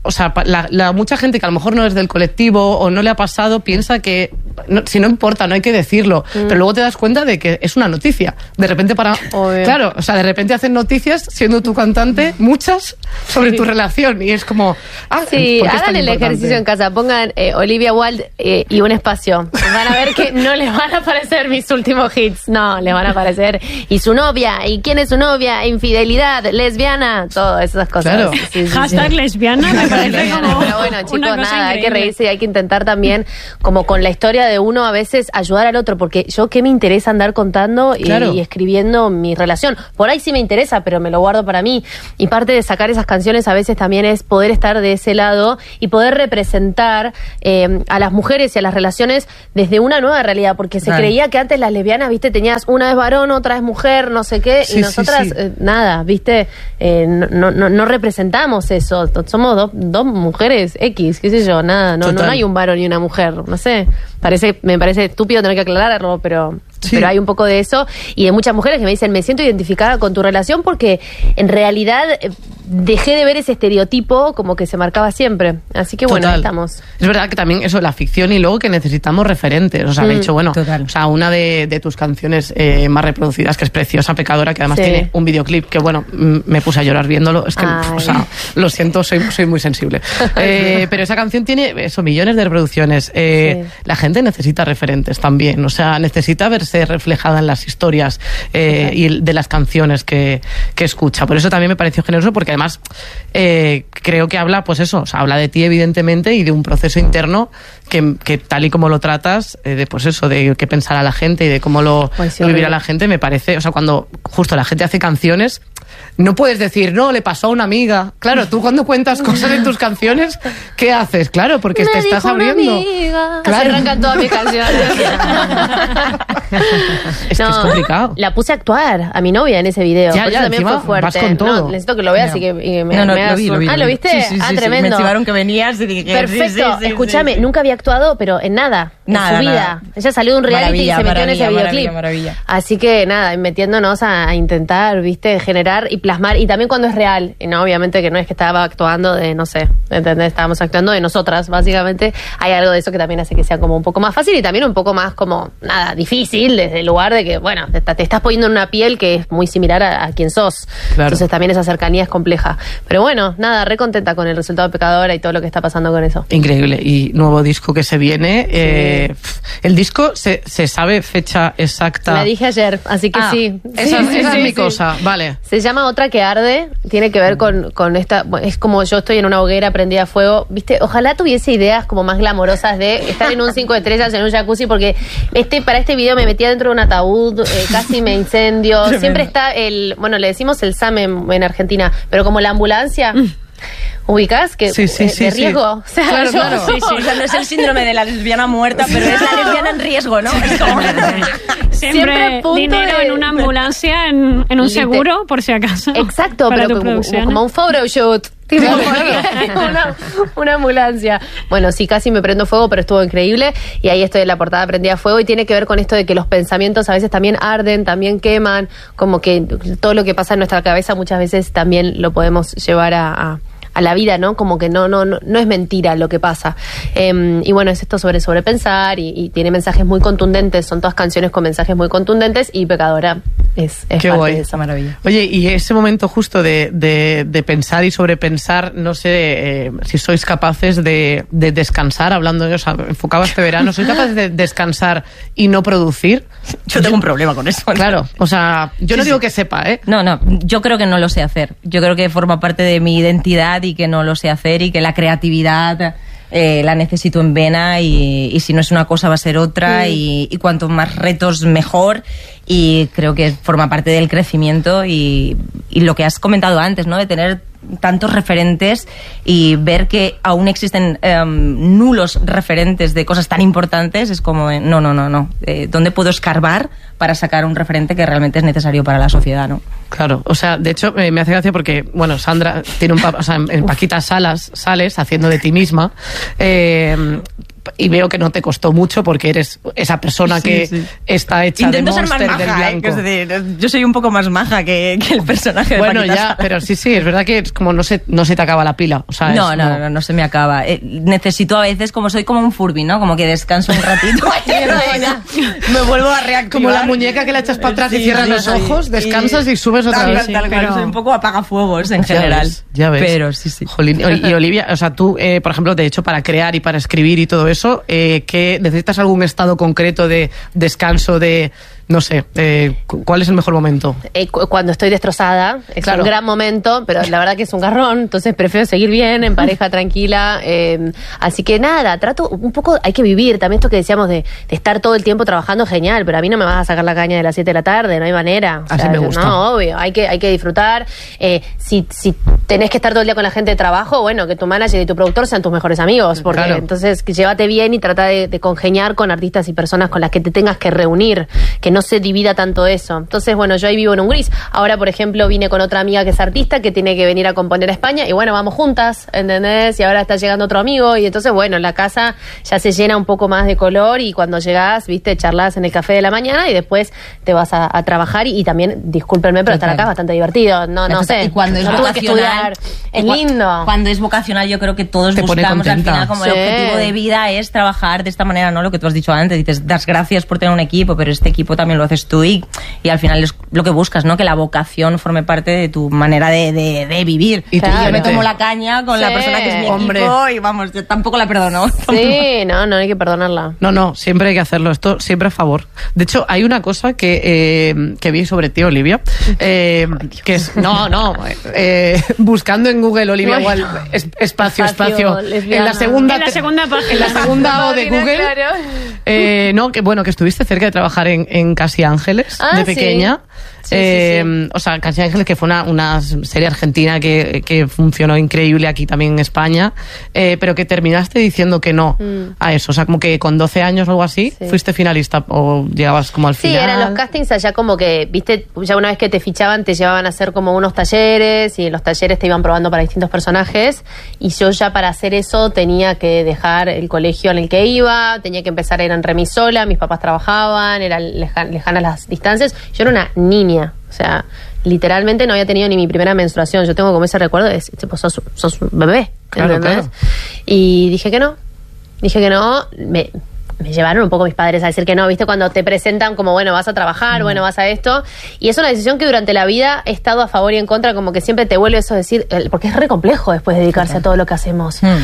Speaker 11: o sea, la, la mucha gente que a lo mejor no es del colectivo o no le ha pasado, piensa que no, si no importa, no hay que decirlo, mm. pero luego te das cuenta de que es una noticia. De repente para... Obvio. Claro, o sea, de repente hacen noticias, siendo tu cantante, muchas, sobre sí. tu relación, y es como... Ah,
Speaker 14: sí, hagan el ejercicio en casa, pongan eh, Olivia Wilde eh, y un espacio. Van a ver que no les van a aparecer mis últimos hits, no, les van a aparecer. Y su novia, y quién es su novia, infidelidad, lesbiana, todas esas cosas.
Speaker 11: Claro.
Speaker 14: Sí, sí,
Speaker 12: Hashtag
Speaker 14: sí.
Speaker 12: lesbiana me parece como...
Speaker 14: Pero bueno, chicos, nada,
Speaker 12: increíble.
Speaker 14: Hay que reírse y hay que intentar también, como con la historia de uno, a veces ayudar al otro, porque yo qué me interesa andar contando y,
Speaker 11: claro.
Speaker 14: y escribiendo mi relación. Por ahí sí me interesa, pero me lo guardo para mí. Y parte de sacar esas canciones a veces también es poder estar de ese lado y poder representar eh, a las mujeres y a las relaciones desde una nueva realidad, porque se
Speaker 11: claro.
Speaker 14: creía que antes las lesbianas, viste, tenías una es varón, otra es mujer, no sé qué,
Speaker 11: sí,
Speaker 14: y nosotras
Speaker 11: sí, sí.
Speaker 14: Eh, nada, viste, eh, no, no, no representamos eso. Somos dos, dos mujeres X, qué sé yo, nada, no, no, no hay un varón y una mujer, no sé. Parece, me parece estúpido tener que aclararlo, pero, sí. pero hay un poco de eso. Y de muchas mujeres que me dicen, me siento identificada con tu relación porque en realidad eh, dejé de ver ese estereotipo como que se marcaba siempre. Así que bueno,
Speaker 11: Total.
Speaker 14: estamos.
Speaker 11: Es verdad que también eso, la ficción, y luego que necesitamos referentes. O sea,
Speaker 14: Mm.
Speaker 11: de hecho, bueno,
Speaker 15: Total.
Speaker 11: o sea, una de, de tus canciones eh, más reproducidas, que es Preciosa Pecadora, que además
Speaker 14: Sí.
Speaker 11: tiene un videoclip que, bueno, m- me puse a llorar viéndolo. Es que,
Speaker 14: Ay.
Speaker 11: o sea, lo siento, soy, soy muy sensible. Eh, pero esa canción tiene eso, millones de reproducciones. Eh,
Speaker 14: Sí.
Speaker 11: La gente necesita referentes también. O sea, necesita verse reflejada en las historias eh, y de las canciones que, que escucha. Por eso también me pareció generoso, porque además eh, creo que habla, pues eso, o sea, habla de ti evidentemente y de un proceso interno que, que tal y como lo tratas, eh, de pues eso, de qué pensará la gente y de cómo lo,
Speaker 14: Ay, sí,
Speaker 11: lo vivirá
Speaker 14: horrible.
Speaker 11: la gente, me parece, o sea, cuando justo la gente hace canciones, no puedes decir, no, le pasó a una amiga. Claro, tú cuando cuentas cosas en tus canciones, ¿qué haces? Claro, porque
Speaker 14: Me
Speaker 11: te estás
Speaker 14: dijo una
Speaker 11: abriendo.
Speaker 14: amiga.
Speaker 11: Claro.
Speaker 14: Así arrancan todas mis canciones.
Speaker 11: Es que es complicado.
Speaker 14: La puse a actuar a mi novia en ese video.
Speaker 11: Ya,
Speaker 14: por
Speaker 11: ya,
Speaker 14: eso también
Speaker 11: encima
Speaker 14: fue fuerte.
Speaker 11: vas con todo.
Speaker 14: No, necesito que lo veas
Speaker 15: No.
Speaker 14: y que y me,
Speaker 15: No, no,
Speaker 14: me
Speaker 15: lo
Speaker 14: hagas
Speaker 15: vi, lo
Speaker 14: un-
Speaker 15: vi,
Speaker 14: Ah,
Speaker 15: lo
Speaker 14: ¿lo
Speaker 15: vi.
Speaker 14: viste?
Speaker 15: Sí, sí,
Speaker 14: ah,
Speaker 15: sí, sí.
Speaker 14: tremendo.
Speaker 15: Me chivaron que venías y dije...
Speaker 14: Perfecto.
Speaker 15: sí, sí, sí,
Speaker 14: Escúchame,
Speaker 15: sí, sí.
Speaker 14: nunca había actuado, pero en nada,
Speaker 15: Nada,
Speaker 14: en su vida.
Speaker 15: nada.
Speaker 14: Ella salió de un reality
Speaker 15: Maravilla,
Speaker 14: y se metió en ese
Speaker 15: maravilla,
Speaker 14: videoclip.
Speaker 15: maravilla, maravilla.
Speaker 14: Así que nada, metiéndonos a, a intentar, viste, generar y plasmar. Y también cuando es real. Y no, obviamente que no es que estaba actuando de, no sé, ¿entendés? Estábamos actuando de nosotras, básicamente. Hay algo de eso que también hace que sea como un poco más fácil y también un poco más como, nada, difícil, desde el lugar de que, bueno, te, te estás poniendo en una piel que es muy similar a, a quien sos.
Speaker 11: Claro.
Speaker 14: Entonces también esa cercanía es compleja. Pero bueno, nada, re contenta con el resultado de Pecadora y todo lo que está pasando con eso.
Speaker 11: Increíble. Y nuevo disco que se viene. Eh, el disco, se, ¿se sabe fecha exacta?
Speaker 14: La dije ayer, así que
Speaker 11: Ah,
Speaker 14: sí.
Speaker 11: Esa,
Speaker 14: Sí, sí,
Speaker 11: esa
Speaker 14: sí,
Speaker 11: es mi
Speaker 14: sí.
Speaker 11: cosa, vale.
Speaker 14: Se llama Otra que arde, tiene que ver con, con esta, bueno, es como yo estoy en una hoguera prendida a fuego, viste, ojalá tuviese ideas como más glamorosas de estar en un cinco estrellas, en un jacuzzi, porque este para este video me metía dentro de un ataúd, eh, casi me incendio,
Speaker 15: Tremendo.
Speaker 14: siempre está el, bueno, le decimos el SAM en, en Argentina, pero como la ambulancia, ¿ubicás? Que,
Speaker 11: Sí, sí,
Speaker 14: eh,
Speaker 11: sí,
Speaker 14: de
Speaker 11: sí.
Speaker 14: riesgo. O sea,
Speaker 11: Claro,
Speaker 14: yo-
Speaker 11: claro.
Speaker 15: Sí, sí, o sea, no es el síndrome de la lesbiana muerta, pero es la lesbiana en riesgo, ¿no? Es como...
Speaker 12: Siempre,
Speaker 14: Siempre punto
Speaker 12: dinero
Speaker 14: de-
Speaker 12: en una ambulancia, en, en un
Speaker 14: Lite-
Speaker 12: seguro, por si acaso.
Speaker 14: Exacto,
Speaker 12: para
Speaker 14: pero
Speaker 12: tu
Speaker 14: como,
Speaker 12: producción.
Speaker 14: como un photoshoot. Tipo, una, una ambulancia. Bueno, sí, casi me prendo fuego, pero estuvo increíble. Y ahí estoy en la portada prendida a fuego. Y tiene que ver con esto de que los pensamientos a veces también arden, también queman. Como que todo lo que pasa en nuestra cabeza muchas veces también lo podemos llevar a... a a la vida, ¿no? Como que no no no, no es mentira lo que pasa. Eh, y bueno, es esto sobre sobrepensar y, y tiene mensajes muy contundentes, son todas canciones con mensajes muy contundentes y Pecadora es, es
Speaker 11: Qué
Speaker 14: parte
Speaker 11: guay.
Speaker 14: de esa maravilla.
Speaker 11: Oye, y ese momento justo de, de, de pensar y sobrepensar, no sé eh, si sois capaces de, de descansar, hablando, o sea, enfocado a este verano, ¿sois capaces de descansar y no producir?
Speaker 15: Yo tengo un problema con eso.
Speaker 11: Claro, o sea, yo
Speaker 15: Sí,
Speaker 11: no digo
Speaker 15: sí.
Speaker 11: que sepa, ¿eh?
Speaker 15: No, no, yo creo que no lo sé hacer. Yo creo que forma parte de mi identidad y que no lo sé hacer y que la creatividad eh, la necesito en vena y, y si no es una cosa va a ser otra
Speaker 14: Mm.
Speaker 15: y, y cuanto más retos mejor y creo que forma parte del crecimiento y, y lo que has comentado antes, ¿no? De tener tantos referentes y ver que aún existen em, nulos referentes de cosas tan importantes es como, eh, no, no, no, no. Eh, ¿Dónde puedo escarbar para sacar un referente que realmente es necesario para la sociedad, ¿no?
Speaker 11: Claro, o sea, de hecho eh, me hace gracia porque, bueno, Sandra tiene un papel, o sea, en, en Paquita Salas, sales haciendo de ti misma, eh, y veo que no te costó mucho porque eres esa persona
Speaker 15: Sí,
Speaker 11: que
Speaker 15: sí.
Speaker 11: está hecha
Speaker 15: Intento
Speaker 11: de
Speaker 15: ser
Speaker 11: Monster
Speaker 15: más
Speaker 11: del
Speaker 15: maja, ¿eh?
Speaker 11: blanco.
Speaker 15: Que es decir, yo soy un poco más maja que, que el personaje de
Speaker 11: Bueno,
Speaker 15: Paquita
Speaker 11: ya,
Speaker 15: Salas.
Speaker 11: pero sí, sí, es verdad que es como no se, no se te acaba la pila. O sea,
Speaker 15: No,
Speaker 11: es
Speaker 15: no,
Speaker 11: como-
Speaker 15: no, no se me acaba. Eh, necesito a veces, como soy como un Furby, ¿no? Como que descanso un ratito y luego ya me vuelvo a reactivar.
Speaker 11: Como la muñeca que la echas para atrás y
Speaker 15: Sí,
Speaker 11: cierras
Speaker 15: sí,
Speaker 11: los
Speaker 15: sí.
Speaker 11: ojos, descansas y, subes otra
Speaker 15: Tal
Speaker 11: vez.
Speaker 15: cual, tal cual.
Speaker 11: Pero-
Speaker 15: Soy un poco apagafuegos en
Speaker 11: Ya
Speaker 15: general.
Speaker 11: ves, ya ves.
Speaker 15: Pero sí, sí.
Speaker 11: Jolín, y, y Olivia, o sea, tú, eh, por ejemplo, de hecho, para crear y para escribir y todo eso, eh, ¿qué, ¿necesitas algún estado concreto de descanso, de, no sé, eh, cu- cuál es el mejor momento?
Speaker 14: Eh, cu- cuando estoy destrozada, es
Speaker 11: Claro.
Speaker 14: un gran momento, pero la verdad que es un garrón, entonces prefiero seguir bien, en pareja, tranquila. eh, así que nada, trato un poco, hay que vivir. También esto que decíamos de, de estar todo el tiempo trabajando, genial, pero a mí no me vas a sacar la caña de las siete de la tarde, no hay manera. O
Speaker 11: Así
Speaker 14: sea,
Speaker 11: me gusta.
Speaker 14: No, obvio, hay que, hay que disfrutar. Eh, si, si tenés que estar todo el día con la gente de trabajo, bueno, que tu manager y tu productor sean tus mejores amigos, porque
Speaker 11: Claro.
Speaker 14: entonces que llévate bien y trata de, de congeniar con artistas y personas con las que te tengas que reunir, que no se divida tanto eso. Entonces, bueno, yo ahí vivo en un gris. Ahora, por ejemplo, vine con otra amiga que es artista, que tiene que venir a componer a España, y bueno, vamos juntas, ¿entendés? Y ahora está llegando otro amigo, y entonces, bueno, la casa ya se llena un poco más de color, y cuando llegás, viste, charlas en el café de la mañana, y después te vas a, a trabajar, y, y también, discúlpenme, pero estar acá es bastante divertido. No, no sé.
Speaker 15: Y cuando es
Speaker 14: no tuve que
Speaker 15: vocacional,
Speaker 14: estudiar. Es
Speaker 15: y cua-
Speaker 14: lindo.
Speaker 15: Cuando es vocacional, yo creo que todos
Speaker 11: Te pone
Speaker 15: buscamos al
Speaker 11: contenta.
Speaker 15: final como
Speaker 14: Sí.
Speaker 15: el objetivo de vida es trabajar de esta manera, ¿no? Lo que tú has dicho antes, dices, das gracias por tener un equipo, pero este equipo también lo haces tú y, y al final es lo que buscas, ¿no? Que la vocación forme parte de tu manera de, de, de vivir.
Speaker 11: Y
Speaker 15: Y
Speaker 11: tú,
Speaker 15: yo me
Speaker 11: fíjate.
Speaker 15: tomo la caña con la
Speaker 14: Sí.
Speaker 15: persona que es mi
Speaker 11: Hombre.
Speaker 15: equipo y vamos, yo tampoco la perdono.
Speaker 14: Sí, no, no hay que perdonarla.
Speaker 11: No, no, siempre hay que hacerlo. Esto siempre a favor. De hecho, hay una cosa que, eh, que vi sobre ti, Olivia, eh, que es, no, no, eh, buscando en Google Olivia
Speaker 14: Bueno.
Speaker 11: Wilde, es- espacio,
Speaker 14: Espacio,
Speaker 11: espacio,
Speaker 14: lesbiana.
Speaker 11: en la segunda,
Speaker 12: En la segunda página.
Speaker 11: en la segunda O de
Speaker 14: Página,
Speaker 11: Google,
Speaker 14: claro.
Speaker 11: eh, no, que bueno, que estuviste cerca de trabajar en, en Casi Ángeles
Speaker 14: Ah,
Speaker 11: de
Speaker 14: sí.
Speaker 11: pequeña.
Speaker 14: Sí, sí,
Speaker 11: Eh,
Speaker 14: sí.
Speaker 11: O sea, Casi Ángeles, que fue una, una serie argentina que, que funcionó increíble aquí también en España, eh, pero que terminaste diciendo que no
Speaker 14: Mm.
Speaker 11: a eso. O sea, como que con doce años o algo así,
Speaker 14: Sí.
Speaker 11: fuiste finalista o llegabas como al
Speaker 14: Sí,
Speaker 11: final.
Speaker 14: eran los castings allá como que, viste, ya una vez que te fichaban te llevaban a hacer como unos talleres, y en los talleres te iban probando para distintos personajes, y yo ya para hacer eso tenía que dejar el colegio en el que iba, tenía que empezar a ir en remis sola, mis papás trabajaban, eran leja- lejanas las distancias, yo era una niña, o sea, literalmente no había tenido ni mi primera menstruación, yo tengo como ese recuerdo de, tipo, sos, sos un bebé,
Speaker 11: Claro,
Speaker 14: ¿entendés?
Speaker 11: claro.
Speaker 14: Y dije que no, dije que no, me... me llevaron un poco mis padres a decir que no, ¿viste? Cuando te presentan como, bueno, vas a trabajar, bueno, vas a esto. Y es una decisión que durante la vida he estado a favor y en contra, como que siempre te vuelve eso a decir, eh, porque es re complejo después dedicarse a todo lo que hacemos.
Speaker 15: Mm.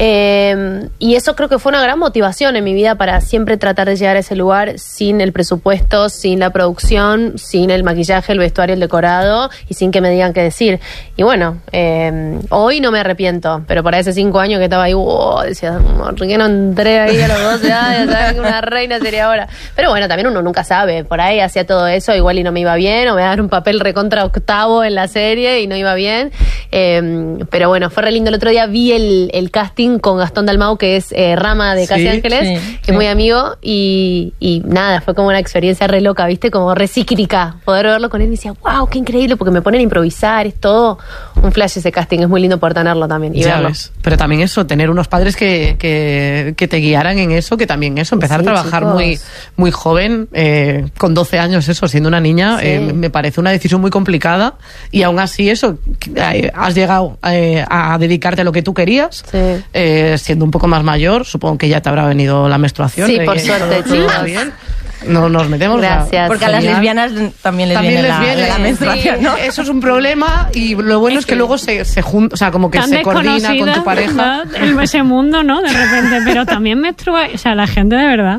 Speaker 14: Eh, y eso creo que fue una gran motivación en mi vida para siempre tratar de llegar a ese lugar sin el presupuesto, sin la producción, sin el maquillaje, el vestuario, el decorado y sin que me digan qué decir. Y bueno, eh, hoy no me arrepiento, pero por hace cinco años que estaba ahí, wow, decía, ¿por qué no entré ahí a los doce años? ¿Sabes? Que una reina sería ahora. Pero bueno, también uno nunca sabe. Por ahí hacía todo eso, igual y no me iba bien, o me daban un papel recontra octavo en la serie y no iba bien. Eh, pero bueno, fue re lindo. El otro día vi el, el casting con Gastón Dalmau, que es eh, Rama de Casi
Speaker 11: Sí,
Speaker 14: Ángeles,
Speaker 15: sí,
Speaker 14: que
Speaker 15: sí.
Speaker 14: es muy amigo, y, y nada, fue como una experiencia re loca, ¿viste? Como re cíclica. Poder verlo con él y decía, wow, qué increíble, porque me ponen a improvisar, es todo un flash ese casting, es muy lindo por tenerlo también y
Speaker 11: Ya
Speaker 14: verlo.
Speaker 11: ves. Pero también eso, tener unos padres que, que, que te guiaran en eso, que también eso, empezar
Speaker 14: Sí,
Speaker 11: a trabajar
Speaker 14: chicos.
Speaker 11: muy, muy joven, eh, con doce años, eso, siendo una niña,
Speaker 14: Sí.
Speaker 11: eh, me parece una decisión muy complicada y aún así eso, eh, has llegado eh, a dedicarte a lo que tú querías,
Speaker 14: Sí.
Speaker 11: eh, siendo un poco más mayor, supongo que ya te habrá venido la menstruación.
Speaker 14: Sí,
Speaker 11: eh,
Speaker 14: por
Speaker 11: y
Speaker 14: suerte,
Speaker 11: todo- todo
Speaker 14: chicos.
Speaker 11: bien. No nos metemos.
Speaker 14: Gracias.
Speaker 15: Porque a las
Speaker 11: Genial.
Speaker 15: lesbianas también les
Speaker 11: También
Speaker 15: viene,
Speaker 11: les
Speaker 15: la,
Speaker 11: viene
Speaker 15: la menstruación,
Speaker 11: sí,
Speaker 15: ¿no?
Speaker 11: Eso es un problema y lo bueno es que luego se, se junta, o sea, como que
Speaker 12: Tan
Speaker 11: se coordina con
Speaker 12: desconocida,
Speaker 11: tu pareja.
Speaker 12: ¿verdad? El- ese mundo, ¿no? De repente, pero también menstrua, o sea, la gente de verdad.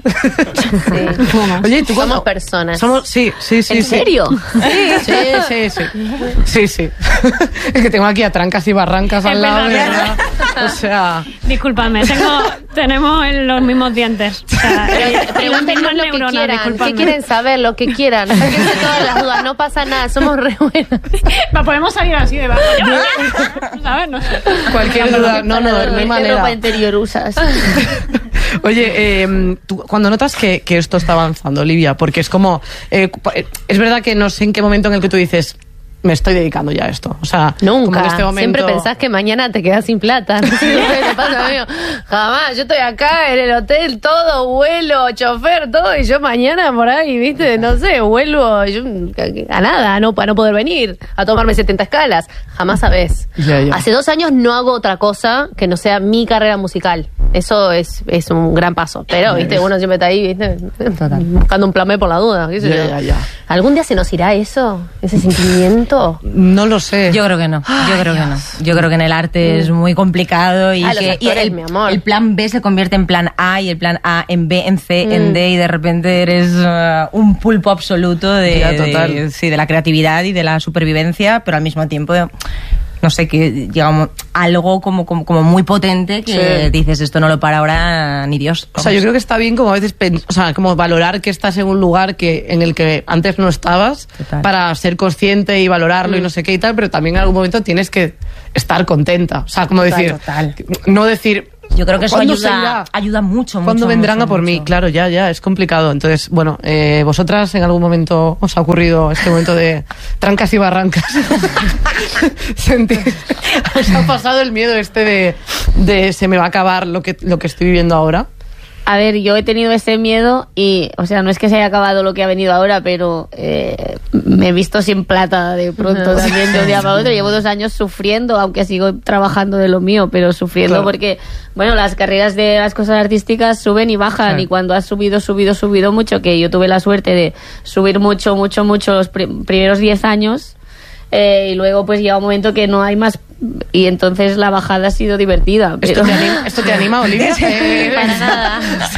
Speaker 11: Oye, ¿y tú
Speaker 14: Somos
Speaker 11: cuando-
Speaker 14: personas.
Speaker 11: Somos, sí, sí, sí.
Speaker 14: ¿En
Speaker 11: sí.
Speaker 14: serio?
Speaker 11: Sí, sí, sí, sí. Sí, sí. Es que tengo aquí a trancas y barrancas al
Speaker 12: Es
Speaker 11: lado. de
Speaker 12: verdad.
Speaker 11: verdad. O sea,
Speaker 12: Disculpadme, tengo, tenemos los mismos dientes. O sea,
Speaker 14: Pero
Speaker 12: y las
Speaker 14: pregúntenos
Speaker 12: mismas
Speaker 14: lo que
Speaker 12: neuronas,
Speaker 14: quieran,
Speaker 12: disculpadme.
Speaker 14: ¿qué quieren saber? Lo que quieran. Sáquense todas las dudas, no pasa nada, somos re buenas.
Speaker 12: Va, podemos salir así de bajo. ¿Sabes? No sé.
Speaker 11: cualquier duda. No, no, no hay
Speaker 14: ¿Qué
Speaker 11: manera.
Speaker 14: ropa interior usas?
Speaker 11: Oye, eh, tú, cuando notas que, que esto está avanzando, Olivia, porque es como. eh, es verdad que no sé en qué momento en el que tú dices. me estoy dedicando ya a esto. O sea,
Speaker 14: nunca.
Speaker 11: Como en este momento...
Speaker 14: Siempre pensás que mañana te quedás sin plata. No sé qué te pasa, amigo. Jamás. Yo estoy acá en el hotel, todo, vuelo, chofer, todo, y yo mañana por ahí, ¿viste? No sé, vuelvo yo, a nada, no, para no poder venir, a tomarme setenta escalas. Jamás sabés.
Speaker 11: Ya, ya.
Speaker 14: Hace dos años no hago otra cosa que no sea mi carrera musical. Eso es, es un gran paso. Pero, ¿viste? Uno siempre está ahí, ¿viste? Buscando un plan B por la duda. ¿Qué sé
Speaker 11: Ya,
Speaker 14: yo?
Speaker 11: ya, ya.
Speaker 14: ¿Algún día se nos irá eso? ¿Ese sentimiento?
Speaker 11: No lo sé.
Speaker 15: Yo creo que no. Yo creo que no. Yo creo que en el arte es muy complicado y
Speaker 14: Ah, los
Speaker 15: que y
Speaker 14: actores,
Speaker 15: el,
Speaker 14: mi amor.
Speaker 15: el plan B se convierte en plan A y el plan A en B, en C,
Speaker 14: Mm.
Speaker 15: en D y de repente eres uh, un pulpo absoluto de,
Speaker 11: Ya, total.
Speaker 15: de- sí, de la creatividad y de la supervivencia, pero al mismo tiempo no sé, que digamos algo como, como, como muy potente que
Speaker 11: Sí.
Speaker 15: dices esto no lo para ahora ni Dios.
Speaker 11: O sea, yo creo que está bien como a veces pens- o sea, como valorar que estás en un lugar que en el que antes no estabas para ser consciente y valorarlo y no sé qué y tal, pero también en algún momento tienes que estar contenta. O sea, como
Speaker 15: Total,
Speaker 11: decir,
Speaker 15: total.
Speaker 11: no decir
Speaker 15: Yo creo que eso
Speaker 11: ¿cuándo se
Speaker 15: ayuda,
Speaker 11: irá?
Speaker 15: ayuda mucho, mucho.
Speaker 11: ¿Cuándo vendrán
Speaker 15: mucho,
Speaker 11: a por
Speaker 15: mucho.
Speaker 11: mí? Claro, ya, ya, es complicado. Entonces, bueno, eh, ¿vosotras en algún momento os ha ocurrido este momento de trancas y barrancas? Sentí- ¿Os ha pasado el miedo este de, de se me va a acabar lo que, lo que estoy viviendo ahora?
Speaker 13: A ver, yo he tenido ese miedo y, o sea, no es que se haya acabado lo que ha venido ahora, pero eh, me he visto sin plata de pronto también de un día para otro. Llevo dos años sufriendo, aunque sigo trabajando de lo mío, pero sufriendo
Speaker 11: Claro.
Speaker 13: porque, bueno, las carreras de las cosas artísticas suben y bajan
Speaker 11: Claro.
Speaker 13: y cuando has subido, subido, subido mucho, que yo tuve la suerte de subir mucho, mucho, mucho los pri- primeros diez años. Eh, y luego pues llega un momento que no hay más y entonces la bajada ha sido divertida.
Speaker 11: ¿Esto
Speaker 13: pero-
Speaker 11: te anima, esto te anima Olivia? Eh,
Speaker 13: Para nada.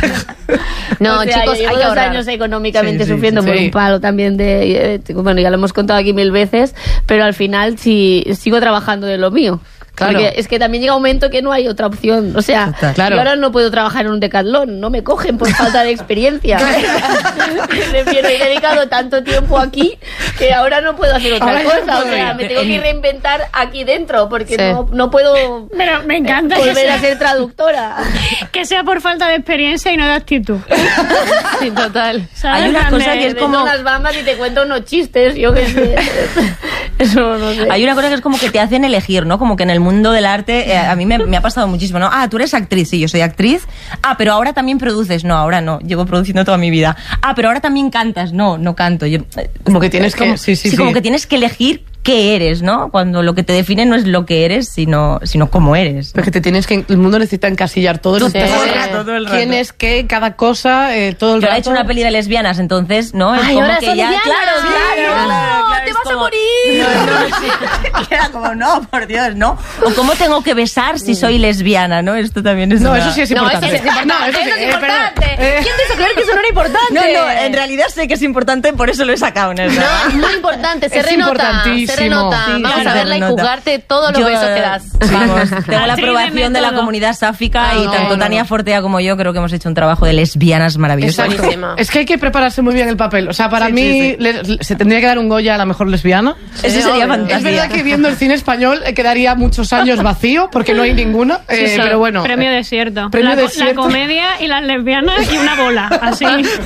Speaker 14: No,
Speaker 13: O sea,
Speaker 14: chicos,
Speaker 13: yo llevo
Speaker 14: hay que
Speaker 13: dos
Speaker 14: ahorrar.
Speaker 13: años económicamente
Speaker 11: Sí, sí,
Speaker 13: sufriendo
Speaker 11: sí.
Speaker 13: por un palo también de, eh, bueno, ya lo hemos contado aquí mil veces, pero al final sí sigo trabajando de lo mío.
Speaker 11: Claro.
Speaker 13: Porque es que también llega un momento que no hay otra opción. O sea,
Speaker 11: Claro.
Speaker 13: yo ahora no puedo trabajar en un Decathlon, no me cogen por falta de experiencia. Prefiero, he dedicado tanto tiempo aquí que ahora no puedo hacer otra
Speaker 11: Ahora ya
Speaker 13: cosa.
Speaker 11: no
Speaker 13: O
Speaker 11: puedo
Speaker 13: sea,
Speaker 11: ir.
Speaker 13: me tengo que reinventar aquí dentro porque
Speaker 14: Sí.
Speaker 13: no, no puedo
Speaker 12: Pero me encanta que
Speaker 13: volver a
Speaker 12: sea,
Speaker 13: ser traductora.
Speaker 12: que sea por falta de experiencia y no de actitud.
Speaker 14: Sí, total.
Speaker 12: ¿Sabes?
Speaker 15: Hay una
Speaker 12: En plan
Speaker 15: cosa
Speaker 12: de-
Speaker 15: que es
Speaker 13: Vendo
Speaker 15: como-
Speaker 13: unas bambas y te cuento unos chistes, yo qué sé. Eso no sé.
Speaker 15: Hay una cosa que es como que te hacen elegir, ¿no? Como que en el mundo del arte, eh, a mí me, me ha pasado muchísimo, ¿no? Ah, tú eres actriz, sí, yo soy actriz. Ah, pero ahora también produces. No, ahora no, llevo produciendo toda mi vida. Ah, pero ahora también cantas. No, no canto. Yo, eh,
Speaker 11: Como que tienes
Speaker 15: es como-
Speaker 11: que... Sí, sí, sí.
Speaker 15: como que tienes que elegir qué eres, ¿no? Cuando lo que te define no es lo que eres, sino, sino cómo eres.
Speaker 11: Porque te tienes que... El mundo necesita encasillar todo el
Speaker 14: Sí.
Speaker 11: rato.
Speaker 14: Todo el rato,
Speaker 15: todo el rato.
Speaker 11: ¿Quién es qué? Cada cosa, eh, todo el
Speaker 15: Yo
Speaker 11: rato.
Speaker 15: he hecho una peli de lesbianas, entonces, ¿no? Es
Speaker 14: Ay,
Speaker 15: como
Speaker 14: ahora
Speaker 15: que
Speaker 14: son
Speaker 15: ya,
Speaker 14: lesbianas.
Speaker 15: claro,
Speaker 14: Sí,
Speaker 15: claro,
Speaker 14: no,
Speaker 15: claro, claro,
Speaker 14: te
Speaker 15: es
Speaker 14: vas a
Speaker 15: como-
Speaker 14: morir.
Speaker 15: No, no, sí. Y era como, no, por Dios, ¿no? O cómo tengo que besar si soy lesbiana, ¿no? Esto también es
Speaker 11: No,
Speaker 15: una-
Speaker 11: eso sí es
Speaker 14: No,
Speaker 11: importante.
Speaker 14: eso sí es importante.
Speaker 11: No, eso sí-
Speaker 14: eso es
Speaker 11: eh, perdón.
Speaker 14: importante.
Speaker 11: Eh,
Speaker 14: ¿Quién te hizo creer que eso no era importante?
Speaker 15: No, no, en realidad sé que es importante, por eso lo he sacado, ¿no?
Speaker 14: No, es muy importante, se
Speaker 11: Es
Speaker 14: renota,
Speaker 11: importantísimo.
Speaker 14: se renota.
Speaker 15: Sí,
Speaker 14: Vamos
Speaker 15: claro,
Speaker 14: a
Speaker 15: se
Speaker 14: verla y
Speaker 15: renota.
Speaker 14: juzgarte todos los
Speaker 15: Yo,
Speaker 14: besos que
Speaker 15: eh,
Speaker 14: das.
Speaker 15: Vamos, tengo la
Speaker 12: Así de
Speaker 15: aprobación de la
Speaker 12: método.
Speaker 15: comunidad sáfica
Speaker 11: Ah,
Speaker 15: y
Speaker 11: no,
Speaker 15: tanto
Speaker 11: no,
Speaker 15: Tania
Speaker 11: no.
Speaker 15: Fortea como yo creo que hemos hecho un trabajo de lesbianas maravilloso.
Speaker 14: Exacto. Buenísima.
Speaker 11: Es que hay que prepararse muy bien el papel. O sea, para
Speaker 15: Sí,
Speaker 11: mí
Speaker 15: sí, sí.
Speaker 11: le- le- se tendría que dar un Goya a la mejor lesbiana.
Speaker 15: Eso sería
Speaker 14: obvio.
Speaker 15: fantástico.
Speaker 11: Es verdad que viendo el cine español eh, quedaría muchos años vacío porque no hay ninguna. eh,
Speaker 12: Sí,
Speaker 11: pero bueno.
Speaker 12: Premio
Speaker 11: eh,
Speaker 12: desierto.
Speaker 11: premio
Speaker 12: la, co-
Speaker 11: desierto.
Speaker 12: la comedia y las lesbianas y una bola. Así.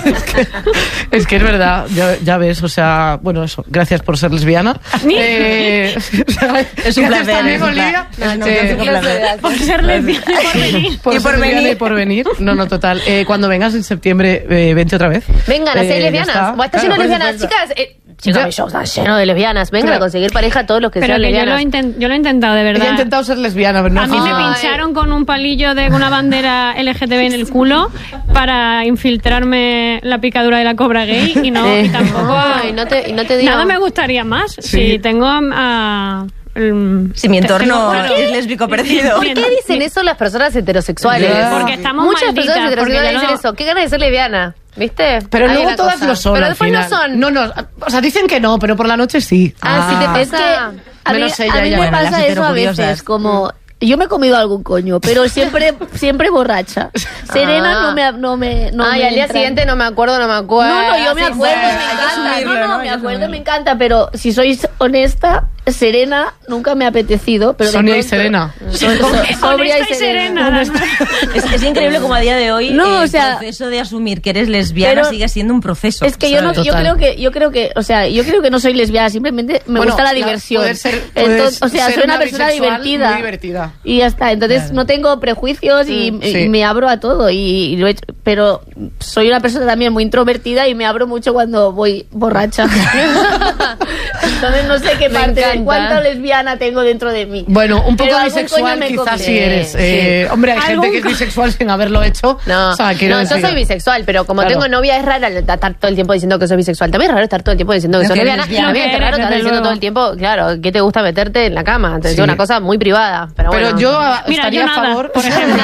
Speaker 11: Es que es verdad, ya, ya ves, o sea, bueno, eso, gracias por ser lesbiana. Eh, o sea,
Speaker 15: Es un
Speaker 11: gracias
Speaker 15: placer,
Speaker 11: también,
Speaker 15: es un
Speaker 11: Olivia.
Speaker 15: placer. No, no,
Speaker 11: Eh,
Speaker 15: es un placer.
Speaker 12: Por ser lesbiana y por venir.
Speaker 11: por
Speaker 15: Y
Speaker 11: ser
Speaker 15: por
Speaker 11: lesbiana
Speaker 15: venir.
Speaker 11: y por venir. No, no, total. Eh, cuando vengas en septiembre, eh, vente otra vez.
Speaker 14: Vengan a
Speaker 11: Eh,
Speaker 14: ser
Speaker 11: ya
Speaker 14: lesbianas.
Speaker 11: está.
Speaker 14: Buah, está
Speaker 11: Claro,
Speaker 14: lleno de
Speaker 11: por
Speaker 14: lesbianas.
Speaker 11: supuesto.
Speaker 14: Chicas, eh, chicos,
Speaker 11: Ya.
Speaker 14: mi show está lleno de lesbianas. Vengan
Speaker 11: Claro.
Speaker 14: a conseguir pareja todos los que
Speaker 12: Pero
Speaker 14: sean
Speaker 12: que yo lo,
Speaker 14: lesbianas.
Speaker 12: inten- yo lo he intentado, de
Speaker 11: Ella
Speaker 12: verdad.
Speaker 11: ha intentado ser lesbiana, pero no
Speaker 12: A mí me
Speaker 11: funciona.
Speaker 12: pincharon con un palillo de una bandera L G T B en el culo para infiltrarme la picadura de la cobra gay y no
Speaker 14: Eh.
Speaker 12: y tampoco
Speaker 14: Ay, no te, y no te digo.
Speaker 12: nada me gustaría más si tengo a, a- el-
Speaker 15: Si mi entorno
Speaker 12: tengo-
Speaker 15: es lésbico perdido.
Speaker 14: ¿Por qué dicen eso las personas heterosexuales?
Speaker 11: Ya.
Speaker 12: Porque estamos
Speaker 14: Muchas
Speaker 12: malditas,
Speaker 14: personas heterosexuales
Speaker 12: porque yo
Speaker 14: dicen
Speaker 12: no-
Speaker 14: eso. ¿Qué ganas de ser lesbiana? ¿Viste?
Speaker 11: Pero
Speaker 14: Hay
Speaker 11: luego
Speaker 14: una
Speaker 11: todas
Speaker 14: cosa.
Speaker 11: lo son
Speaker 14: Pero
Speaker 11: al
Speaker 14: después
Speaker 11: final.
Speaker 14: no son.
Speaker 11: No, no, o sea, dicen que no, pero por la noche sí.
Speaker 14: Ah, sí te
Speaker 13: Es que
Speaker 14: pasa.
Speaker 13: a mí,
Speaker 11: Menos ella,
Speaker 13: a mí
Speaker 11: ya.
Speaker 13: me
Speaker 11: Bueno,
Speaker 13: pasa
Speaker 15: las
Speaker 13: eso a veces,
Speaker 15: heterocuriosas.
Speaker 13: como... Yo me he comido algún coño, pero siempre siempre borracha. Serena
Speaker 14: Ah.
Speaker 13: no me... No me no
Speaker 14: Ay,
Speaker 13: me
Speaker 14: al día
Speaker 13: entra.
Speaker 14: siguiente no me acuerdo, no me acuerdo.
Speaker 13: No, no, yo me
Speaker 14: Así
Speaker 13: acuerdo,
Speaker 14: fue.
Speaker 13: me
Speaker 14: Hay que
Speaker 13: encanta.
Speaker 14: asumirlo,
Speaker 13: No, no,
Speaker 15: ¿no?
Speaker 13: me
Speaker 15: Hay que
Speaker 13: acuerdo,
Speaker 15: asumirlo.
Speaker 13: me encanta, pero si sois honesta, Serena nunca me ha apetecido, pero
Speaker 11: Sonia
Speaker 13: de
Speaker 11: y Serena.
Speaker 13: So, so, sobria y serena.
Speaker 15: Es, es increíble como a día de hoy
Speaker 13: no,
Speaker 15: eh,
Speaker 13: o sea,
Speaker 15: el proceso de asumir que eres lesbiana
Speaker 13: pero
Speaker 15: sigue siendo un proceso.
Speaker 13: Es que yo no, yo creo que, yo creo que, o sea, yo creo que no soy lesbiana, simplemente me
Speaker 11: bueno,
Speaker 13: gusta la
Speaker 11: claro,
Speaker 13: diversión.
Speaker 11: Poder ser,
Speaker 13: Entonces, o sea,
Speaker 11: ser
Speaker 13: soy una, una persona divertida.
Speaker 11: Muy divertida.
Speaker 13: Y ya está. Entonces claro. no tengo prejuicios y,
Speaker 11: mm,
Speaker 13: y
Speaker 11: sí.
Speaker 13: me abro a todo. Y, y lo he hecho, pero soy una persona también muy introvertida y me abro mucho cuando voy borracha. Entonces no sé qué
Speaker 14: Me
Speaker 13: parte,
Speaker 14: encanta.
Speaker 13: cuánto lesbiana tengo dentro de mí.
Speaker 11: Bueno, un poco
Speaker 13: Pero algún
Speaker 11: bisexual
Speaker 13: coño me
Speaker 11: quizás
Speaker 13: coge.
Speaker 11: sí eres.
Speaker 14: Sí.
Speaker 11: Eh, hombre, hay gente que es bisexual sin haberlo hecho.
Speaker 14: No,
Speaker 11: o sea, quiero
Speaker 14: no yo
Speaker 11: decir-
Speaker 14: soy bisexual, pero como
Speaker 11: Claro.
Speaker 14: tengo novia es raro estar todo el tiempo diciendo que soy bisexual. También es raro estar todo el tiempo diciendo que
Speaker 15: No,
Speaker 14: soy
Speaker 15: que eres
Speaker 14: lesbiana.
Speaker 15: lesbiana.
Speaker 14: También es
Speaker 12: No, que
Speaker 14: raro
Speaker 12: eres,
Speaker 14: estar
Speaker 12: desde
Speaker 14: diciendo
Speaker 12: luego.
Speaker 14: todo el tiempo, claro, ¿qué te gusta meterte en la cama? Es
Speaker 11: Sí.
Speaker 14: una cosa muy privada. Pero,
Speaker 11: Pero
Speaker 14: bueno.
Speaker 11: yo ah,
Speaker 12: Mira,
Speaker 11: estaría
Speaker 12: yo
Speaker 11: a
Speaker 12: nada,
Speaker 11: favor.
Speaker 12: por ejemplo.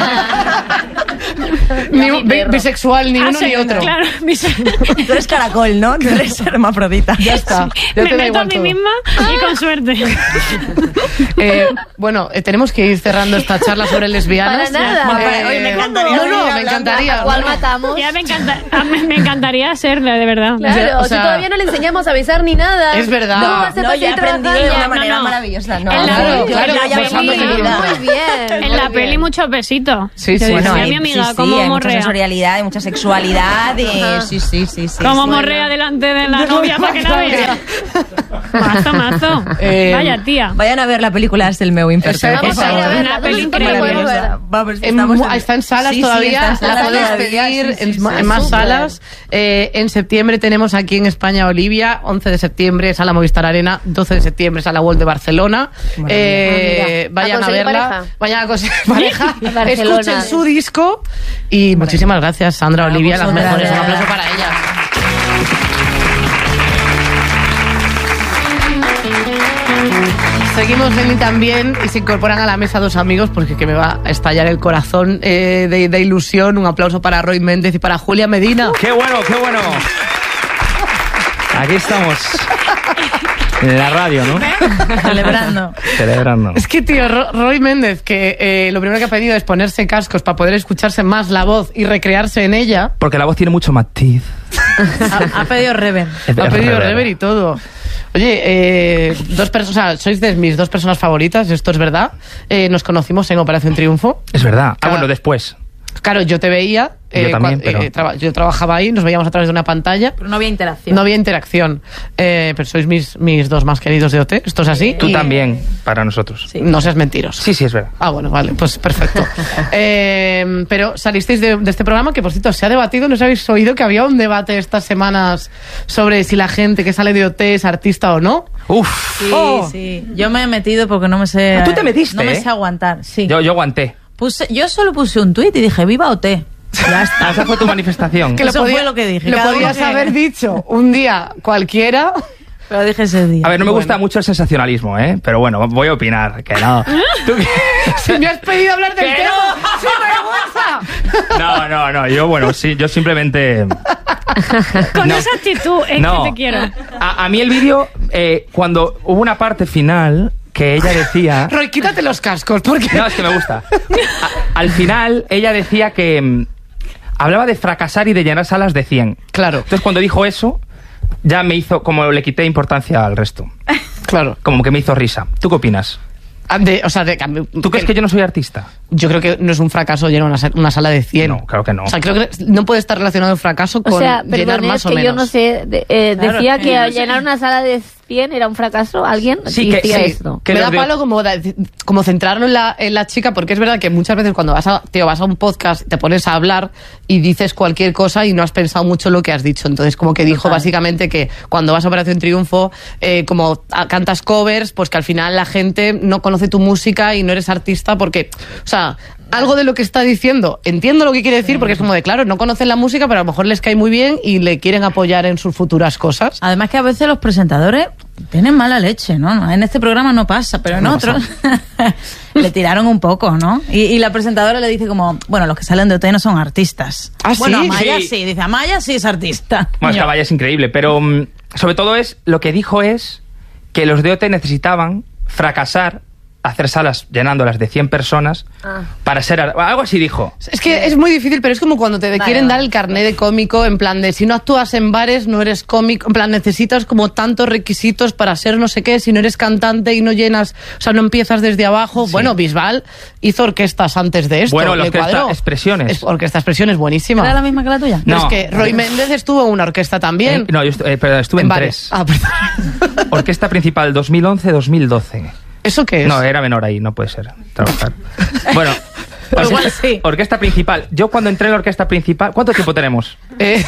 Speaker 11: Ni un- bi- bisexual, ni
Speaker 12: Ah,
Speaker 11: uno
Speaker 12: sí,
Speaker 11: ni otro.
Speaker 12: Claro, bise-
Speaker 15: Tú eres caracol, ¿no? Tú eres hermafrodita.
Speaker 11: Ya está. Ya
Speaker 12: me
Speaker 11: te da
Speaker 12: meto a
Speaker 11: igual
Speaker 12: mí
Speaker 11: todo.
Speaker 12: misma y con suerte.
Speaker 11: Eh, bueno, eh, tenemos que ir cerrando esta charla sobre lesbianas.
Speaker 14: Para nada.
Speaker 11: Eh,
Speaker 15: Oye, me encantaría
Speaker 11: No,
Speaker 15: seguir
Speaker 11: no, me
Speaker 15: hablando.
Speaker 11: encantaría.
Speaker 13: ¿A cuál
Speaker 11: No, no.
Speaker 13: matamos?
Speaker 12: Ya me, encanta, a mí me encantaría serla, de verdad.
Speaker 14: Claro,
Speaker 11: Ya, o
Speaker 14: si
Speaker 11: sea-
Speaker 14: todavía no le enseñamos a besar ni nada.
Speaker 11: Es verdad.
Speaker 14: ¿Cómo va a ser
Speaker 15: No,
Speaker 14: para
Speaker 15: yo he
Speaker 14: seguir
Speaker 15: aprendido de
Speaker 14: trabajando?
Speaker 15: una manera
Speaker 12: no, no.
Speaker 15: maravillosa. No,
Speaker 12: En la-
Speaker 11: Claro,
Speaker 12: en
Speaker 11: claro,
Speaker 12: la
Speaker 11: pues
Speaker 12: peli-
Speaker 11: posibilidad.
Speaker 14: Muy bien.
Speaker 12: En
Speaker 14: muy
Speaker 12: la
Speaker 14: bien.
Speaker 12: peli muchos besitos.
Speaker 11: Sí,
Speaker 12: Yo
Speaker 11: sí.
Speaker 12: decía
Speaker 15: Bueno,
Speaker 12: a mi
Speaker 15: hay-
Speaker 12: amiga,
Speaker 15: sí, sí,
Speaker 12: cómo
Speaker 15: hay mucha
Speaker 12: morrea.
Speaker 15: sensorialidad, hay mucha sexualidad. Y,
Speaker 14: Ajá.
Speaker 15: sí, sí, sí, sí.
Speaker 12: Cómo
Speaker 15: sí.
Speaker 12: morrea delante de la novia para que la vea. Mazo, mazo.
Speaker 11: Eh,
Speaker 12: Vaya tía.
Speaker 15: Vayan a ver la película Es el meu imperfecto.
Speaker 11: Esa-
Speaker 15: por
Speaker 11: Vamos a ir a
Speaker 15: favor.
Speaker 11: verla.
Speaker 12: Una peli
Speaker 14: ¿Dónde podemos
Speaker 12: increíble.
Speaker 14: verla?
Speaker 15: Vamos,
Speaker 11: En
Speaker 15: estamos
Speaker 11: mu- está en salas
Speaker 15: Sí, sí,
Speaker 11: todavía,
Speaker 15: está en salas
Speaker 11: la puedes
Speaker 15: todavía,
Speaker 11: pedir
Speaker 15: sí, sí,
Speaker 11: en,
Speaker 15: sí,
Speaker 11: ma-
Speaker 15: sí.
Speaker 11: en más
Speaker 14: Súper.
Speaker 11: salas. Eh, en septiembre tenemos aquí en España Olivia, once de septiembre Sala Movistar Arena, doce de septiembre Sala World de Barcelona. Eh,
Speaker 14: Ah, mira.
Speaker 11: vayan
Speaker 14: ¿A
Speaker 11: a
Speaker 14: conseguir
Speaker 11: verla,
Speaker 14: pareja?
Speaker 11: vayan a conseguir pareja,
Speaker 13: Barcelona.
Speaker 11: escuchen su disco y muchísimas gracias Sandra,
Speaker 15: A
Speaker 11: Olivia, las
Speaker 15: vosotras.
Speaker 11: mejores. Un aplauso para ellas. Seguimos en y también y se incorporan a la mesa dos amigos porque que me va a estallar el corazón eh, de, de ilusión. Un aplauso para Roy Méndez y para Julia Medina.
Speaker 16: ¡Qué bueno, qué bueno! Aquí estamos. En la radio, ¿no?
Speaker 15: Celebrando.
Speaker 16: Celebrando.
Speaker 11: Es que, tío, Ro- Roy Méndez, que eh, lo primero que ha pedido es ponerse cascos para poder escucharse más la voz y recrearse en ella.
Speaker 16: Porque la voz tiene mucho matiz.
Speaker 11: Ha, ha pedido rever.
Speaker 16: Es-
Speaker 11: Ha
Speaker 16: es
Speaker 11: pedido
Speaker 16: rever.
Speaker 11: rever y todo. Oye, eh, dos personas, o sea, sois de mis dos personas favoritas, esto es verdad. Eh, nos conocimos en Operación Triunfo.
Speaker 16: Es verdad. Ah,
Speaker 11: Cada-
Speaker 16: bueno, después.
Speaker 11: Claro, yo te veía.
Speaker 16: Yo también,
Speaker 11: cua-
Speaker 16: pero-
Speaker 11: eh, traba- yo trabajaba ahí, nos veíamos a través de una pantalla.
Speaker 15: Pero no había interacción.
Speaker 11: No había interacción. Eh, pero sois mis, mis dos más queridos de O T. Esto es así.
Speaker 16: Tú
Speaker 11: Y
Speaker 16: también, para nosotros.
Speaker 11: No seas mentiroso.
Speaker 16: Sí, sí, es verdad.
Speaker 11: Ah, bueno, vale, pues perfecto. Eh, pero salisteis de, de este programa que, por cierto, se ha debatido, ¿no os habéis oído que había un debate estas semanas sobre si la gente que sale de O T es artista o no?
Speaker 16: Uf.
Speaker 17: Sí,
Speaker 11: Oh.
Speaker 17: sí. Yo me he metido porque no me sé.
Speaker 16: Ah, tú te metiste,
Speaker 17: No me
Speaker 16: ¿eh?
Speaker 17: sé aguantar, sí.
Speaker 16: Yo, yo aguanté.
Speaker 17: Puse, yo solo puse un tuit y dije, viva O T. Ya está.
Speaker 16: Ah, esa fue tu manifestación.
Speaker 11: Que lo
Speaker 17: Eso
Speaker 11: podía-
Speaker 17: fue lo que dije.
Speaker 11: Lo
Speaker 17: Cada uno
Speaker 11: podías
Speaker 17: que-
Speaker 11: haber dicho un día cualquiera.
Speaker 17: Pero dije ese día.
Speaker 16: A ver, no me
Speaker 11: Bueno.
Speaker 16: gusta mucho el sensacionalismo, ¿eh? Pero bueno, voy a opinar, que no. ¿Tú qué?
Speaker 11: Si me has pedido hablar del
Speaker 16: ¡Que
Speaker 11: tema,
Speaker 16: no!
Speaker 11: ¡sin vergüenza!
Speaker 16: No, no, no, yo bueno, sí, yo simplemente...
Speaker 12: Con
Speaker 16: No.
Speaker 12: esa actitud es
Speaker 16: No.
Speaker 12: que te quiero.
Speaker 16: A, a mí el vídeo, eh, cuando hubo una parte final que ella decía...
Speaker 11: Roy, quítate los cascos, porque...
Speaker 16: No, es que me gusta. A- al final, ella decía que... mm, hablaba de fracasar y de llenar salas de cien.
Speaker 11: Claro.
Speaker 16: Entonces, cuando dijo eso, ya me hizo... Como le quité importancia al resto.
Speaker 11: Claro.
Speaker 16: Como que me hizo risa. ¿Tú qué opinas?
Speaker 11: Ah, de- o sea, de-
Speaker 16: ¿Tú crees que yo no soy artista?
Speaker 11: Yo creo que no es un fracaso llenar una, sa- una sala de cien.
Speaker 16: No, claro que no.
Speaker 11: O sea, creo que no puede estar relacionado el fracaso con
Speaker 13: O sea,
Speaker 11: llenar
Speaker 13: perdón,
Speaker 11: más
Speaker 13: es
Speaker 11: o
Speaker 13: que
Speaker 11: menos.
Speaker 13: yo no sé. de- eh,
Speaker 11: Claro,
Speaker 13: decía
Speaker 11: es
Speaker 13: que
Speaker 11: que
Speaker 13: al
Speaker 11: no sé.
Speaker 13: llenar una sala de cien era un fracaso. ¿Alguien
Speaker 11: Sí, que,
Speaker 13: decía
Speaker 11: sí,
Speaker 13: esto?
Speaker 11: que me da palo como, da- como centrarlo en la, en la chica, porque es verdad que muchas veces cuando vas a, tío, vas a un podcast te pones a hablar y dices cualquier cosa y no has pensado mucho lo que has dicho. Entonces, como que dijo
Speaker 17: Total.
Speaker 11: básicamente que cuando vas a Operación Triunfo, eh, como a- cantas covers, pues que al final la gente no conoce tu música y no eres artista porque, o sea, algo de lo que está diciendo, entiendo lo que quiere decir, porque es como de, claro, no conocen la música, pero a lo mejor les cae muy bien y le quieren apoyar en sus futuras cosas.
Speaker 17: Además que a veces los presentadores tienen mala leche, ¿no? En este programa no pasa, pero en
Speaker 11: No
Speaker 17: otros le tiraron un poco, ¿no? Y, y la presentadora le dice como, bueno, los que salen de O T no son artistas.
Speaker 11: ¿Ah,
Speaker 17: bueno,
Speaker 11: sí?
Speaker 17: Amaya
Speaker 16: Sí.
Speaker 17: sí. Dice, Amaya sí es artista.
Speaker 16: Bueno, es que
Speaker 17: Yo,
Speaker 16: Amaya es increíble, pero mm, sobre todo es lo que dijo es que los de O T necesitaban fracasar hacer salas llenándolas de cien personas
Speaker 14: Ah.
Speaker 16: para ser... Algo así dijo.
Speaker 11: Es que es muy difícil, pero es como cuando te
Speaker 14: Vale,
Speaker 11: quieren
Speaker 14: vale.
Speaker 11: dar el carné de cómico, en plan de si no actúas en bares no eres cómico, en plan necesitas como tantos requisitos para ser no sé qué, si no eres cantante y no llenas, o sea, no empiezas desde abajo.
Speaker 16: Sí.
Speaker 11: Bueno, Bisbal hizo orquestas antes de esto.
Speaker 16: Bueno, la
Speaker 11: le
Speaker 16: orquesta
Speaker 11: cuadró.
Speaker 16: Expresiones.
Speaker 11: Es, orquesta Expresiones, buenísima.
Speaker 17: ¿Era la misma que la tuya?
Speaker 11: Pero
Speaker 16: No.
Speaker 11: es que Roy Méndez estuvo en una orquesta también.
Speaker 16: Eh, no, yo estu- eh, perdón, estuve en,
Speaker 11: en bares.
Speaker 16: tres.
Speaker 11: Ah, perdón.
Speaker 16: Orquesta principal dos mil once dos mil doce.
Speaker 11: ¿Eso qué es?
Speaker 16: No, era menor ahí, no puede ser trabajar. Bueno,
Speaker 17: Pues igual
Speaker 16: orquesta,
Speaker 17: sí.
Speaker 16: orquesta principal. Yo cuando entré en la orquesta principal, ¿cuánto tiempo tenemos?
Speaker 11: Eh,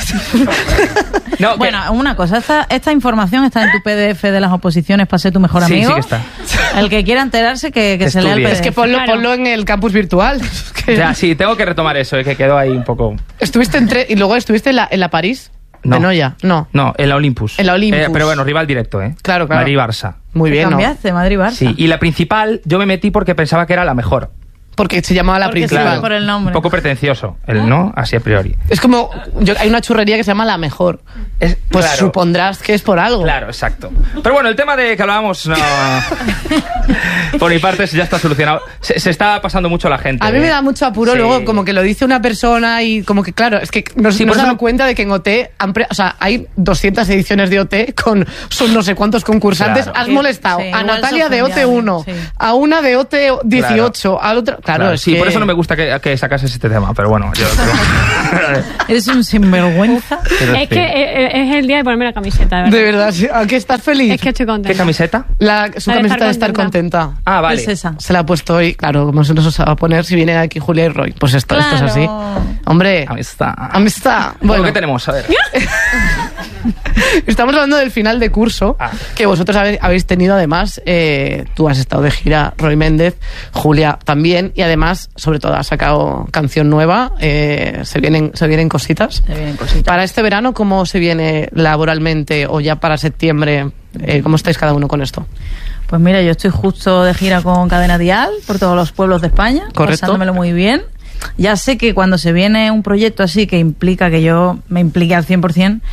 Speaker 16: No, que-
Speaker 17: Bueno, una cosa, esta, esta información está en tu P D F de las oposiciones para ser tu mejor
Speaker 16: sí,
Speaker 17: amigo.
Speaker 16: sí que está.
Speaker 17: El que quiera enterarse, que, que
Speaker 16: Que
Speaker 17: se lea el
Speaker 16: estudie.
Speaker 17: P D
Speaker 11: es
Speaker 17: F.
Speaker 11: que ponlo,
Speaker 12: Claro.
Speaker 11: ponlo en el campus virtual. Que
Speaker 16: Ya, sí, tengo que retomar eso, eh, que quedó ahí un poco...
Speaker 11: Estuviste en tre- y luego estuviste en la, en la París.
Speaker 16: No.
Speaker 11: De Noya. No.
Speaker 16: No, en la Olympus.
Speaker 11: En la Olympus.
Speaker 16: Eh, pero bueno, rival directo, ¿eh?
Speaker 11: Claro, claro.
Speaker 16: Madrid-Barça.
Speaker 11: Muy bien, ¿no?
Speaker 17: Cambiaste, Madrid-Barça.
Speaker 16: Sí, y la principal yo me metí porque pensaba que era la mejor.
Speaker 11: Porque se llamaba la
Speaker 17: Porque
Speaker 11: principal.
Speaker 17: sí, por el nombre.
Speaker 16: Un poco pretencioso, el no, así a priori.
Speaker 11: Es como, yo- hay una churrería que se llama La Mejor.
Speaker 16: Es-
Speaker 11: Pues
Speaker 16: claro.
Speaker 11: supondrás que es por algo.
Speaker 16: Claro, exacto. Pero bueno, el tema de que hablábamos, no... por mi parte ya está solucionado. Se, se está pasando mucho la gente.
Speaker 11: A mí
Speaker 16: ¿eh?
Speaker 11: me da mucho apuro
Speaker 16: Sí.
Speaker 11: luego como que lo dice una persona y como que claro, es que nos,
Speaker 16: Sí,
Speaker 11: nos
Speaker 16: por eso
Speaker 11: dado
Speaker 16: no-
Speaker 11: cuenta de que en O T, han pre- o sea, hay doscientas ediciones de O T con son no sé cuántos concursantes.
Speaker 16: Claro.
Speaker 11: Has
Speaker 17: Sí,
Speaker 11: molestado
Speaker 17: sí,
Speaker 11: a
Speaker 17: igual
Speaker 11: Natalia
Speaker 17: se
Speaker 11: de O T
Speaker 17: ofendió
Speaker 11: uno,
Speaker 17: alguien, sí.
Speaker 11: a una de O T dieciocho, al otro... Claro,
Speaker 16: Claro,
Speaker 11: es
Speaker 16: sí,
Speaker 11: que-
Speaker 16: por eso no me gusta que, que sacases este tema, pero bueno, yo...
Speaker 17: Eres un sinvergüenza.
Speaker 16: Pero
Speaker 12: Es
Speaker 16: sí.
Speaker 12: que eh, eh, es el día de ponerme la camiseta, ¿verdad?
Speaker 11: De verdad, sí. ¿A qué estás feliz?
Speaker 12: Es que estoy contenta.
Speaker 16: ¿Qué camiseta?
Speaker 11: La, su
Speaker 12: La de
Speaker 11: camiseta de
Speaker 12: estar
Speaker 11: estar contenta.
Speaker 16: Ah, vale.
Speaker 17: Es esa.
Speaker 11: Se la ha puesto hoy, claro, como se nos va a poner si viene aquí Julia y Roy. Pues esto, esto es así.
Speaker 17: Claro.
Speaker 11: Hombre,
Speaker 16: Amistad.
Speaker 11: amistad.
Speaker 16: Bueno,
Speaker 11: Bueno,
Speaker 16: ¿qué tenemos? A ver.
Speaker 11: estamos hablando del final de curso,
Speaker 16: Ah.
Speaker 11: que vosotros habe- habéis tenido además. Eh, tú has estado de gira, Roy Méndez, Julia también, y además, sobre todo, has sacado canción nueva. Eh, se vienen, se vienen cositas.
Speaker 17: Se vienen cositas.
Speaker 11: Para este verano, ¿cómo se viene laboralmente o ya para septiembre? Eh, ¿Cómo estáis cada uno con esto?
Speaker 17: Pues mira, yo estoy justo de gira con Cadena Dial por todos los pueblos de España,
Speaker 11: Correcto.
Speaker 17: pasándomelo muy bien. Ya sé que cuando se viene un proyecto así que implica que yo me implique al cien por ciento,